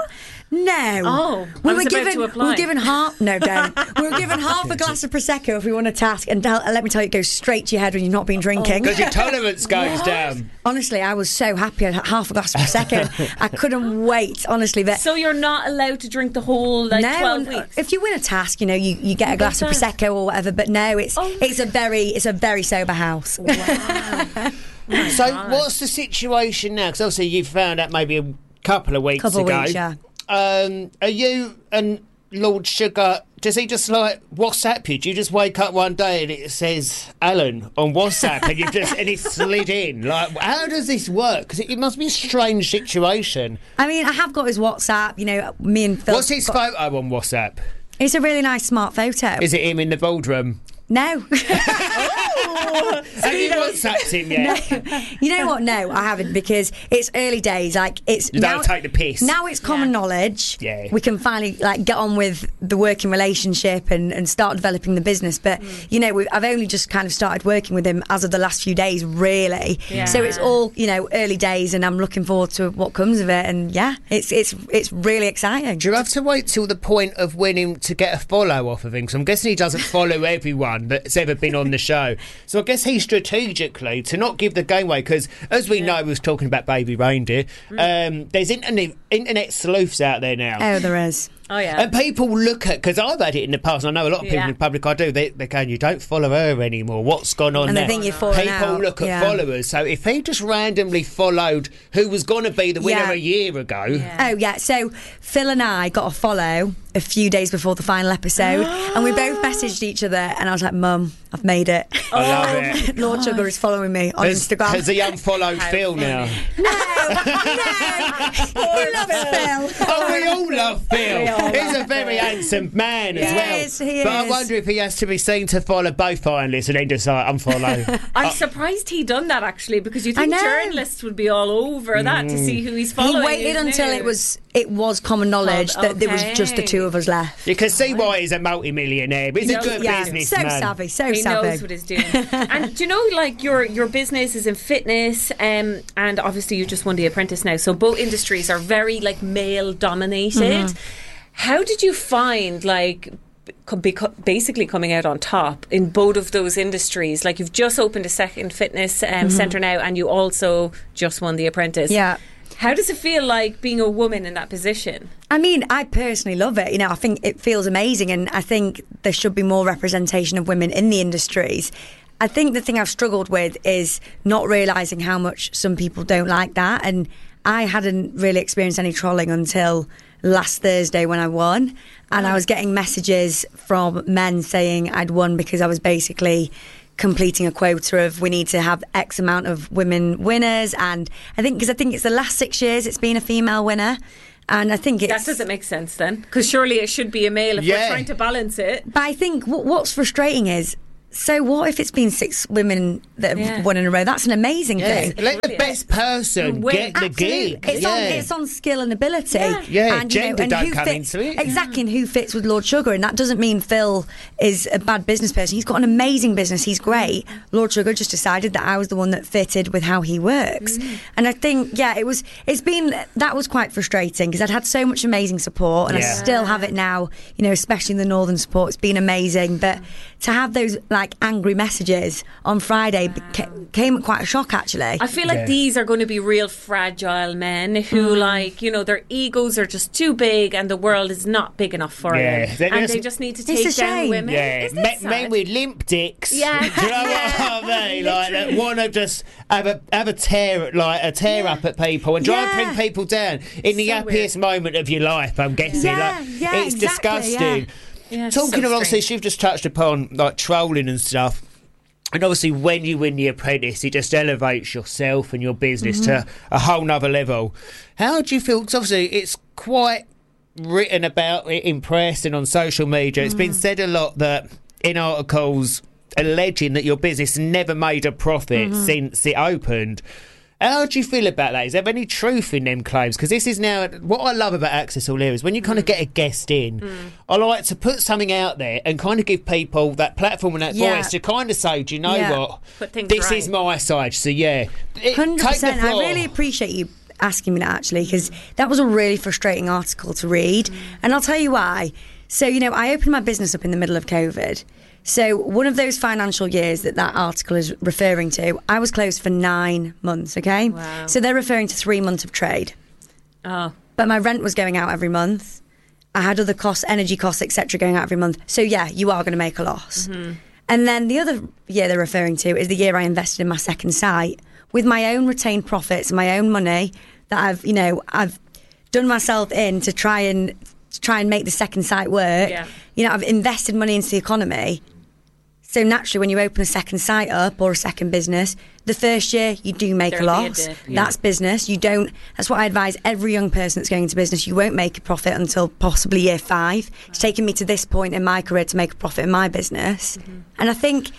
No. Oh, we I were was about given to we apply. were given half. No, don't. We were given half a glass of prosecco if we won a task, and tell, let me tell you, it goes straight to your head when you've not been drinking. Because your tolerance goes down. Honestly, I was so happy. I had half a glass of prosecco. I couldn't wait. Honestly, but So you're not allowed to drink the whole like no, twelve no. weeks. If you win a task, you know, you, you get You a glass of get that. prosecco or whatever. But no, it's Oh. it's a very it's a very sober house. So what's the situation now? Because obviously you found out maybe a couple of weeks Couple of ago. weeks, yeah. Um, are you and Lord Sugar, does he just like WhatsApp you? Do you just wake up one day and it says Alan on WhatsApp and you just and it slid in? Like, how does this work? Because it, it must be a strange situation. I mean, I have got his WhatsApp. You know, me and Phil. What's his got- photo on WhatsApp? It's a really nice, smart photo. Is it him in the boardroom? No. Have you WhatsApped him yet? No. You know what? No, I haven't, because it's early days. Like it's You don't now, take the piss. Now it's common knowledge. Yeah. We can finally like get on with the working relationship and, and start developing the business. But you know, we, I've only just kind of started working with him as of the last few days, really. Yeah. So it's all, you know, early days, and I'm looking forward to what comes of it. And yeah, it's it's it's really exciting. Do you have to wait till the point of winning to get a follow off of him? Because I'm guessing he doesn't follow everyone that's ever been on the show. So I guess he strategically, to not give the game away, because as we know, we was talking about Baby Reindeer, um, there's internet, internet sleuths out there now. Oh, there is. Oh yeah. And people look at, because I've had it in the past, and I know a lot of people Yeah. in the public I do, they, they're going, you don't follow her anymore, what's gone on And they there? think you've fallen People out. look at Yeah. followers, so if he just randomly followed who was going to be the winner Yeah. a year ago... Oh yeah, so Phil and I got a follow a few days before the final episode, and we both messaged each other, and I was like, "Mum, I've made it." I love it. Lord Sugar is following me on Has, Instagram. has he unfollowed Phil now? He loves Phil. Oh, we all love Phil. We all He's love a very Phil. handsome man as He well. is, he but I is. wonder if he has to be seen to follow both finalists and then just like unfollow. I'm surprised he done that actually, because you I think know. journalists would be all over that to see who he's He following. waited isn't until he? it was it was common knowledge Oh, that there was just the okay. two of us left. You can see why he's a multi-millionaire. But he's He a knows- good Yeah, businessman. so savvy, so he savvy. knows what he's doing. And do you know, like your your business is in fitness, um, and obviously you just won The Apprentice now. So both industries are very like male dominated. Mm-hmm. How did you find like co- beco- basically coming out on top in both of those industries. Like, you've just opened a second fitness um, Mm-hmm. centre now, and you also just won The Apprentice. Yeah. How does it feel like being a woman in that position? I mean, I personally love it. You know, I think it feels amazing, and I think there should be more representation of women in the industries. I think the thing I've struggled with is not realising how much some people don't like that, and I hadn't really experienced any trolling until last Thursday when I won, and I was getting messages from men saying I'd won because I was basically completing a quota of we need to have X amount of women winners, and I think because I think it's the last six years it's been a female winner, and I think it's, That doesn't make sense then, because surely it should be a male if Yeah. we're trying to balance it. But I think what, what's frustrating is, so what if it's been six women that have Yeah. won in a row? That's an amazing Yeah. thing. Let the best person get the Absolutely. gig. It's, yeah. on, it's on skill and ability. Yeah, yeah and, you know, gender and don't who come fits, into it. Exactly, and who fits with Lord Sugar. And that doesn't mean Phil is a bad business person. He's got an amazing business. He's great. Lord Sugar just decided that I was the one that fitted with how he works. Mm. And I think, yeah, it was, it's been, that was quite frustrating because I'd had so much amazing support, and Yeah. I still have it now, you know, especially in the Northern support. It's been amazing. But to have those, like, angry messages on Friday ca- came at quite a shock, actually. I feel like these are going to be real fragile men who, Mm. like, you know, their egos are just too big and the world is not big enough for Yeah. them. They're And just- they just need to It's take a down shame. women. Yeah, Isn't men, it men sad? with limp dicks. Yeah. Do you know what I mean? Like that want to just have a have a tear like a tear up at people and try and Yeah. bring people down in the So happiest moment of your life. I'm guessing. Yeah, like, yeah, it's exactly, disgusting. yeah. Yeah, Talking so of obviously, strange. you've just touched upon like trolling and stuff. And obviously, when you win The Apprentice, it just elevates yourself and your business to a whole nother level. How do you feel? Because obviously, it's quite written about it in press and on social media. It's been said a lot that in articles alleging that your business never made a profit since it opened. How do you feel about that? Is there any truth in them claims? Because this is now what I love about Access All Areas. When you kind of get a guest in, I like to put something out there and kind of give people that platform and that Yeah. voice to kind of say, do you know Yeah. what? Put things This right. is my side. So yeah, It- one hundred percent. take the I floor. really appreciate you asking me that, actually, because that was a really frustrating article to read. And I'll tell you why. So, you know, I opened my business up in the middle of COVID. So one of those financial years that that article is referring to, I was closed for nine months, okay? Wow. So they're referring to three months of trade. Oh. But my rent was going out every month. I had other costs, energy costs, et cetera, going out every month. So yeah, you are going to make a loss. Mm-hmm. And then the other year they're referring to is the year I invested in my second site with my own retained profits, my own money that I've, you know, I've done myself in to try and to try and make the second site work. Yeah. You know, I've invested money into the economy. So naturally, when you open a second site up or a second business, the first year you do make There'll a be a loss. dip, yeah. That's business. You don't. That's what I advise every young person that's going into business. You won't make a profit until possibly year five. It's taken me to this point in my career to make a profit in my business, Mm-hmm. and I think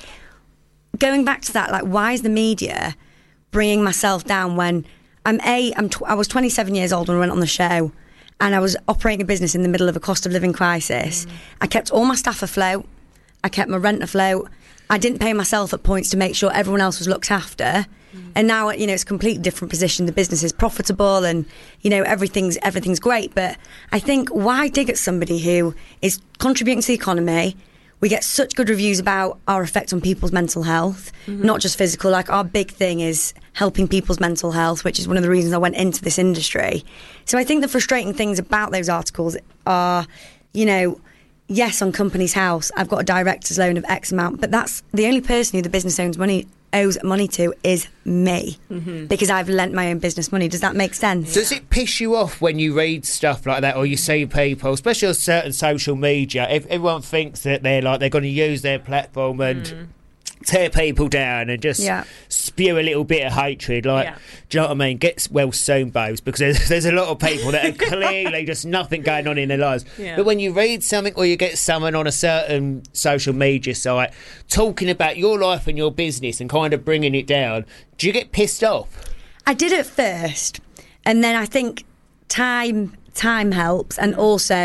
going back to that, like, why is the media bringing myself down when I'm a I'm tw- I was twenty-seven years old when I went on the show. And I was operating a business in the middle of a cost of living crisis. I kept all my staff afloat. I kept my rent afloat. I didn't pay myself at points to make sure everyone else was looked after. And now, you know, it's a completely different position. The business is profitable, and you know everything's everything's great. But I think, why dig at somebody who is contributing to the economy? We get such good reviews about our effect on people's mental health, Mm-hmm. not just physical. Like, our big thing is helping people's mental health, which is one of the reasons I went into this industry. So I think the frustrating things about those articles are, you know, yes, on Company's House, I've got a director's loan of X amount, but that's the only person who the business owns money owes money to is me, Mm-hmm. because I've lent my own business money. Does that make sense? Does it piss you off when you read stuff like that, or you see people, especially on certain social media, if everyone thinks that they're like they're going to use their platform and Mm. tear people down and just Yeah. spew a little bit of hatred? Like, Yeah. do you know what I mean? Get well soon, babes, because there's, there's a lot of people that are clearly just nothing going on in their lives. Yeah. But when you read something, or you get someone on a certain social media site talking about your life and your business and kind of bringing it down, do you get pissed off? I did at first, and then I think time time helps, and also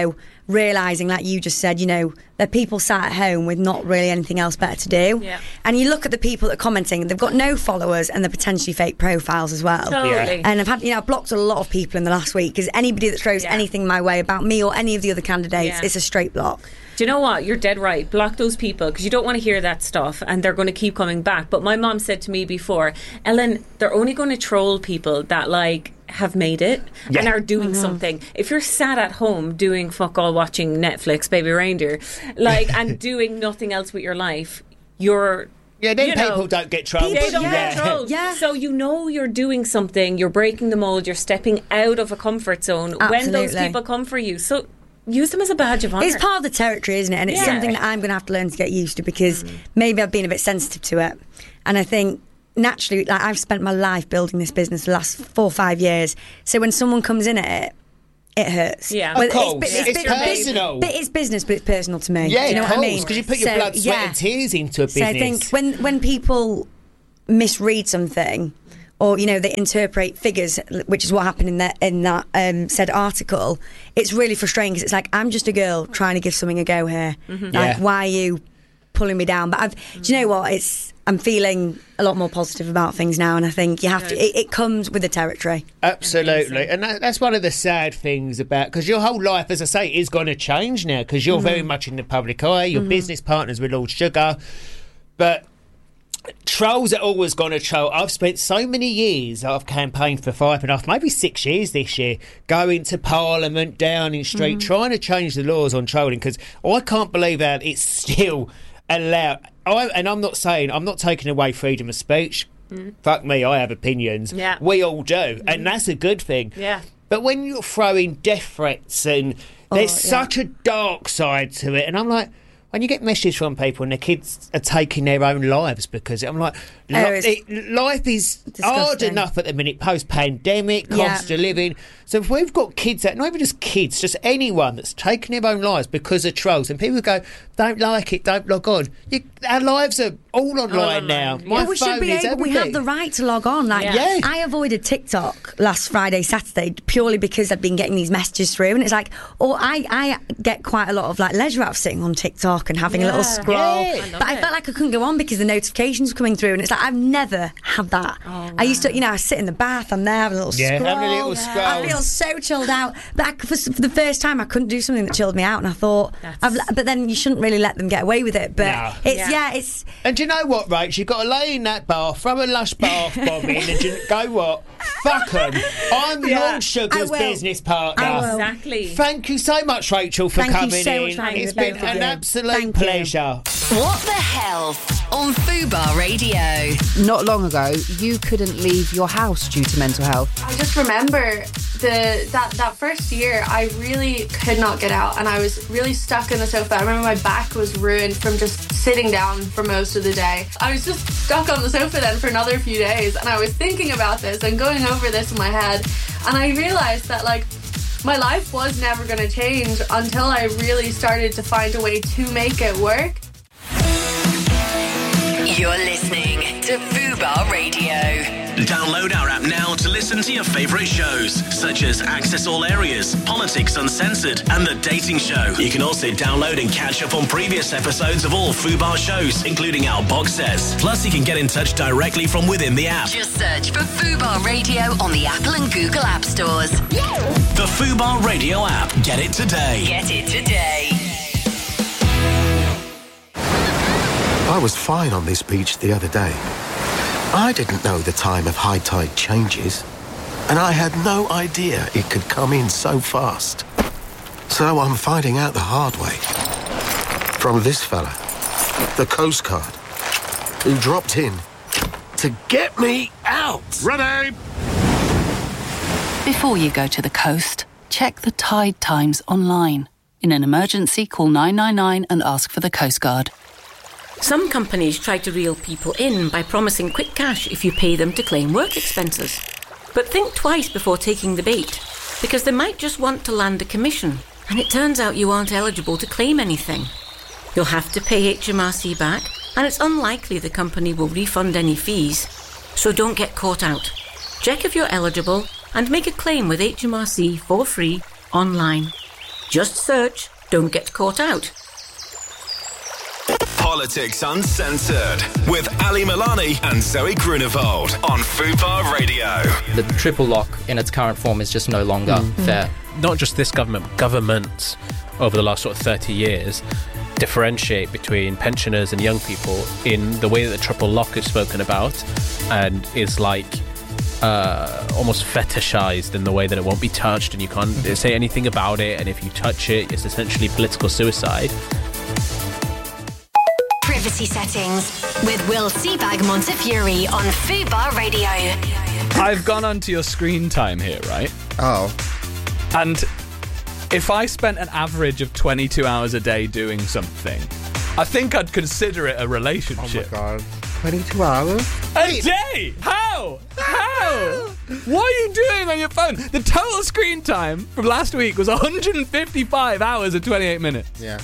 realising, like you just said, you know, there are people sat at home with not really anything else better to do. Yeah. And you look at the people that are commenting, they've got no followers and they're potentially fake profiles as well. Totally. Yeah. And I've had, you know, I've blocked a lot of people in the last week because anybody that throws Yeah. anything my way about me or any of the other candidates, Yeah. it's a straight block. Do you know what? You're dead right. Block those people because you don't want to hear that stuff and they're going to keep coming back. But my mom said to me before, Ellen, they're only going to troll people that like have made it Yeah. and are doing Mm-hmm. something. If you're sat at home doing fuck all watching Netflix, Baby Reindeer, like and doing nothing else with your life, you're Yeah, then you know, people don't get trolled. They don't yeah. get trolled. Yeah. So you know you're doing something, you're breaking the mold, you're stepping out of a comfort zone when those Absolutely. people come for you. So use them as a badge of honour. It's part of the territory, isn't it? And it's Yeah. something that I'm going to have to learn to get used to because maybe I've been a bit sensitive to it. And I think naturally, like I've spent my life building this business the last four or five years. So when someone comes in at it, it hurts. Yeah. Well, Of course. bu- It's bu- personal. But it's business, but it's personal to me. Yeah, Do you know of what I course, mean? because you put your So, blood, sweat yeah. and tears into a So business. I think when when people misread something, or you know they interpret figures, which is what happened in that in that um, said article, it's really frustrating because it's like I'm just a girl trying to give something a go here. Mhm. Like Yeah. why are you pulling me down? But I've, do you know what? It's I'm feeling a lot more positive about things now, and I think you have to. It, it comes with the territory. Absolutely, and that, that's one of the sad things about because your whole life, as I say, is going to change now because you're Mhm. very much in the public eye. Your Mhm. business partners with Lord Sugar, but trolls are always going to troll. I've spent so many years. I've campaigned for five and a half, maybe six years this year, going to Parliament, Downing Street, Mhm. trying to change the laws on trolling because I can't believe that it's still allowed. I, and I'm not saying I'm not taking away freedom of speech. Mm. Fuck me, I have opinions. Yeah. We all do, and that's a good thing. Yeah. But when you're throwing death threats and there's Oh, yeah. such a dark side to it, and I'm like, when you get messages from people and their kids are taking their own lives because I'm like, li- Oh, it's it, life is hard disgusting. enough at the minute, post-pandemic, Yeah. cost of living. So if we've got kids that, not even just kids, just anyone that's taking their own lives because of trolls, and people go, don't like it, don't log on. You, our lives are all online online, now. yeah. My Well, we phone should be is able. We everything. have the right to log on. Like, Yeah. Yeah. I avoided TikTok last Friday, Saturday purely because I'd been getting these messages through, and it's like, or I, I get quite a lot of like leisure out of sitting on TikTok and having a little Yeah. scroll. Yeah. I love But I it. felt like I couldn't go on because the notifications were coming through, and it's like I've never had that. Oh, I used to, you know, I sit in the bath, I'm there having a little Yeah, scroll. having a little scroll. I feel so chilled out. But I, for, for the first time, I couldn't do something that chilled me out, and I thought, That's- I've, but then you shouldn't really let them get away with it. But No. it's Yeah. yeah, it's. And do you know what, Rach? You've got to lay in that bath, throw a lush bath bomb in, and you go what? Fuck 'em. I'm Yeah. Lord I Sugar's will. business partner. I will. Exactly. Thank you so much, Rachel, for Thank you coming so in. much for having It's me, been both of an you. absolute Thank you. pleasure. What the Health on Fubar Radio. Not long ago, you couldn't leave your house due to mental health. I just remember the that that first year I really could not get out and I was really stuck in the sofa. I remember my back was ruined from just sitting down for most of the day. I was just stuck on the sofa then for another few days and I was thinking about this and going over this in my head and I realised that like my life was never going to change until I really started to find a way to make it work. You're listening to Fubar Radio. Download our app now to listen to your favourite shows, such as Access All Areas, Politics Uncensored, and The Dating Show. You can also download and catch up on previous episodes of all Fubar shows, including our box sets. Plus, you can get in touch directly from within the app. Just search for Fubar Radio on the Apple and Google App Stores. The Fubar Radio app. Get it today. Get it today. I was fine on this beach the other day. I didn't know the time of high tide changes, and I had no idea it could come in so fast. So I'm finding out the hard way. From this fella, the Coast Guard, who dropped in to get me out. Ready? Before you go to the coast, check the tide times online. In an emergency, call nine nine nine and ask for the Coast Guard. Some companies try to reel people in by promising quick cash if you pay them to claim work expenses. But think twice before taking the bait, because they might just want to land a commission, and it turns out you aren't eligible to claim anything. You'll have to pay H M R C back, and it's unlikely the company will refund any fees. So don't get caught out. Check if you're eligible and make a claim with H M R C for free online. Just search Don't get caught out. Politics Uncensored with Ali Milani and Zoe Grunewald on Fubar Radio. The triple lock in its current form is just no longer Mm. fair. Not just this government, but governments over the last sort of thirty years differentiate between pensioners and young people in the way that the triple lock is spoken about and is like uh, almost fetishized in the way that it won't be touched and you can't say anything about it, and if you touch it, it's essentially political suicide. Privacy settings with Will Seabag Montefiore on Fubar Radio. I've gone onto your screen time here, right? Oh. And if I spent an average of twenty-two hours a day doing something, I think I'd consider it a relationship. Oh my god. twenty-two hours? A day? How? How? What are you doing on your phone? The total screen time from last week was one hundred fifty-five hours and twenty-eight minutes. Yeah.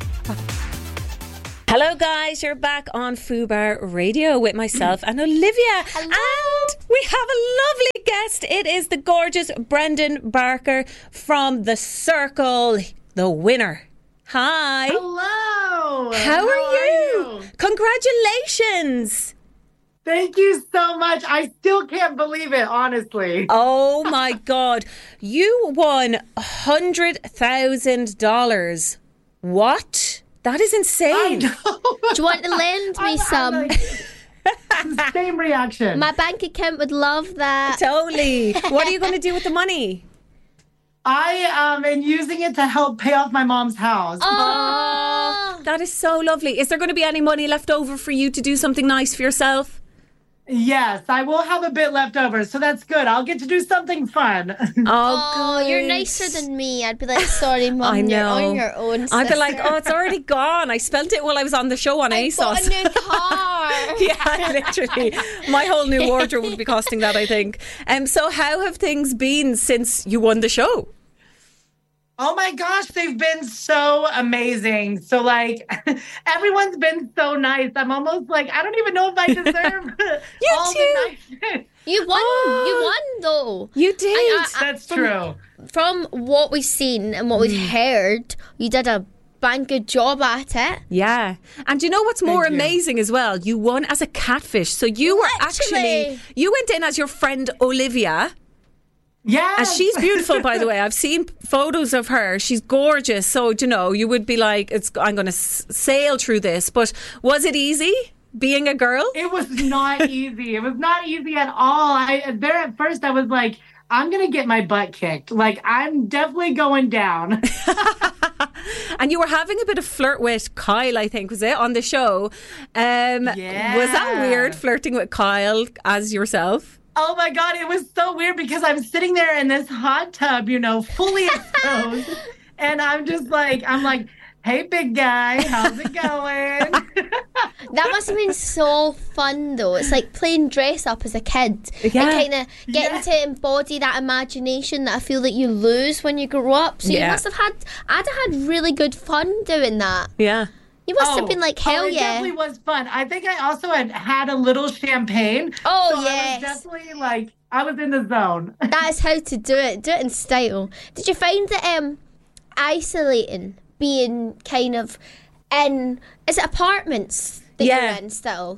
Hello guys, you're back on Fubar Radio with myself and Olivia. Hello. And we have a lovely guest. It is the gorgeous Brendan Barker from The Circle, the winner. Hi. Hello. How, How are, are you? you? Congratulations. Thank you so much. I still can't believe it, honestly. Oh my God. You won one hundred thousand dollars. What? That is insane. Do you want to lend me some? Like, same reaction. My bank account would love that. Totally. What are you going to do with the money? I um, am using it to help pay off my mom's house. Oh, that is so lovely. Is there going to be any money left over for you to do something nice for yourself? Yes, I will have a bit left over, so that's good. I'll get to do something fun. Oh, Oh, you're good. nicer than me. I'd be like, sorry, Mum, I you're know. on your own. I'd be like, sister." oh, it's already gone. I spent it while I was on the show on I ASOS. bought a new car. Yeah, literally. My whole new wardrobe would be costing that, I think. Um, so how have things been since you won the show? Oh my gosh, they've been so amazing. So like everyone's been so nice. I'm almost like I don't even know if I deserve You all too. the niceness. You won. Oh. You won, though. You did. I- I- That's from- true. From what we've seen and what we've heard, you did a bang good job at it. Yeah. And you know what's more Thank you. amazing as well? You won as a catfish. So you were Literally. actually, you went in as your friend Olivia. Yeah. And she's beautiful, by the way. I've seen photos of her. She's gorgeous. So, you know, you would be like, "It's I'm going to s- sail through this." But was it easy being a girl? It was not easy. It was not easy at all. I there at first I was like, I'm gonna get my butt kicked. Like I'm definitely going down. And you were having a bit of flirt with Kyle, I think, was it, on the show? Um, Yeah. Was that weird, flirting with Kyle as yourself? Oh my God, it was so weird because I'm sitting there in this hot tub, you know, fully exposed. And I'm just like, I'm like, hey, big guy, how's it going? That must have been so fun, though. It's like playing dress up as a kid. Yeah. And kind of getting to embody that imagination that I feel that you lose when you grow up. So Yeah. you must have had, I'd have had really good fun doing that. Yeah. You must Oh, have been like, hell oh, it yeah. definitely was fun. I think I also had had a little champagne. Oh, so yes. I was definitely like, I was in the zone. That is how to do it. Do it in style. Did you find that um, isolating, being kind of in, is it apartments that Yeah. you're in still?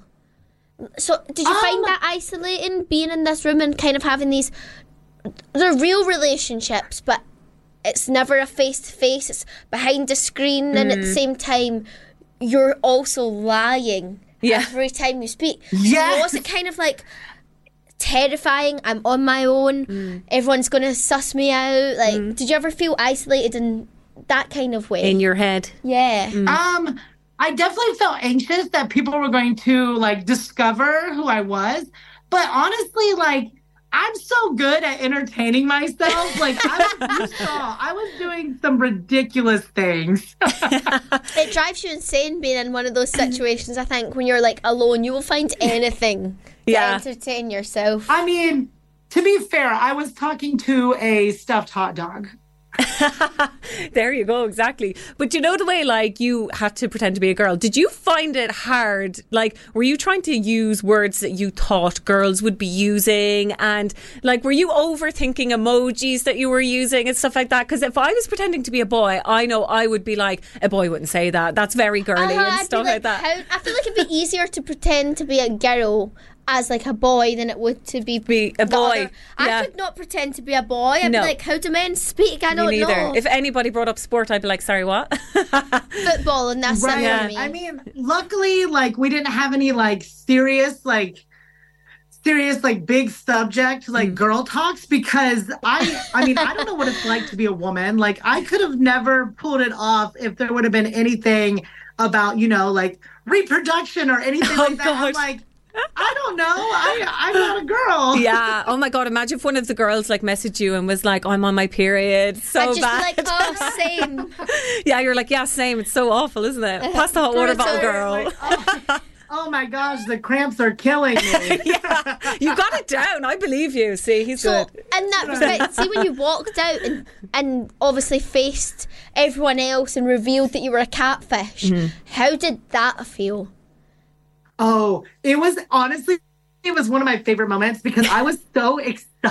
So did you find that isolating, being in this room and kind of having these, they're real relationships, but it's never a face-to-face, it's behind the screen, and at the Mm. same time, you're also lying Yeah. every time you speak. Yes. So was it kind of like terrifying? I'm on my own. Everyone's going to suss me out. Like, did you ever feel isolated in that kind of way? In your head? Yeah. Um, I definitely felt anxious that people were going to like discover who I was. But honestly, like, I'm so good at entertaining myself. Like, I was, you saw, I was doing some ridiculous things. It drives you insane being in one of those situations, I think, when you're like alone. You will find anything Yeah. to entertain yourself. I mean, to be fair, I was talking to a stuffed hot dog. There you go, exactly. But you know the way, like, you had to pretend to be a girl. Did you find it hard? Like, were you trying to use words that you thought girls would be using? And, like, were you overthinking emojis that you were using and stuff like that? Because if I was pretending to be a boy, I know I would be like, a boy wouldn't say that. That's very girly Uh-huh, and I'd stuff be like, that. How, I feel like it'd be easier to pretend to be a girl as like a boy than it would to be, be a boy. I Yeah. could not pretend to be a boy. I'd No. be like, how do men speak? I Me don't neither. know. If anybody brought up sport, I'd be like, sorry, what? Football, and that's Right. it for me. I mean, luckily, like we didn't have any like serious, like serious, like big subject, like Mm. girl talks, because I, I mean, I don't know what it's like to be a woman. Like I could have never pulled it off if there would have been anything about, you know, like reproduction or anything Oh, like that. I'm God. like, I don't know. I, I'm not a girl. Yeah. Oh my God. Imagine if one of the girls like messaged you and was like, I'm on my period. So I'd just bad. be like, oh, same. Yeah. You're like, yeah, same. It's so awful, isn't it? Pass the hot water bottle, girl. Like, oh, oh my gosh, the cramps are killing me. Yeah. You got it down. I believe you. See, he's So, good. in that respect, see when you walked out and, and obviously faced everyone else and revealed that you were a catfish, Mm-hmm. how did that feel? Oh, it was honestly, it was one of my favorite moments because I was so excited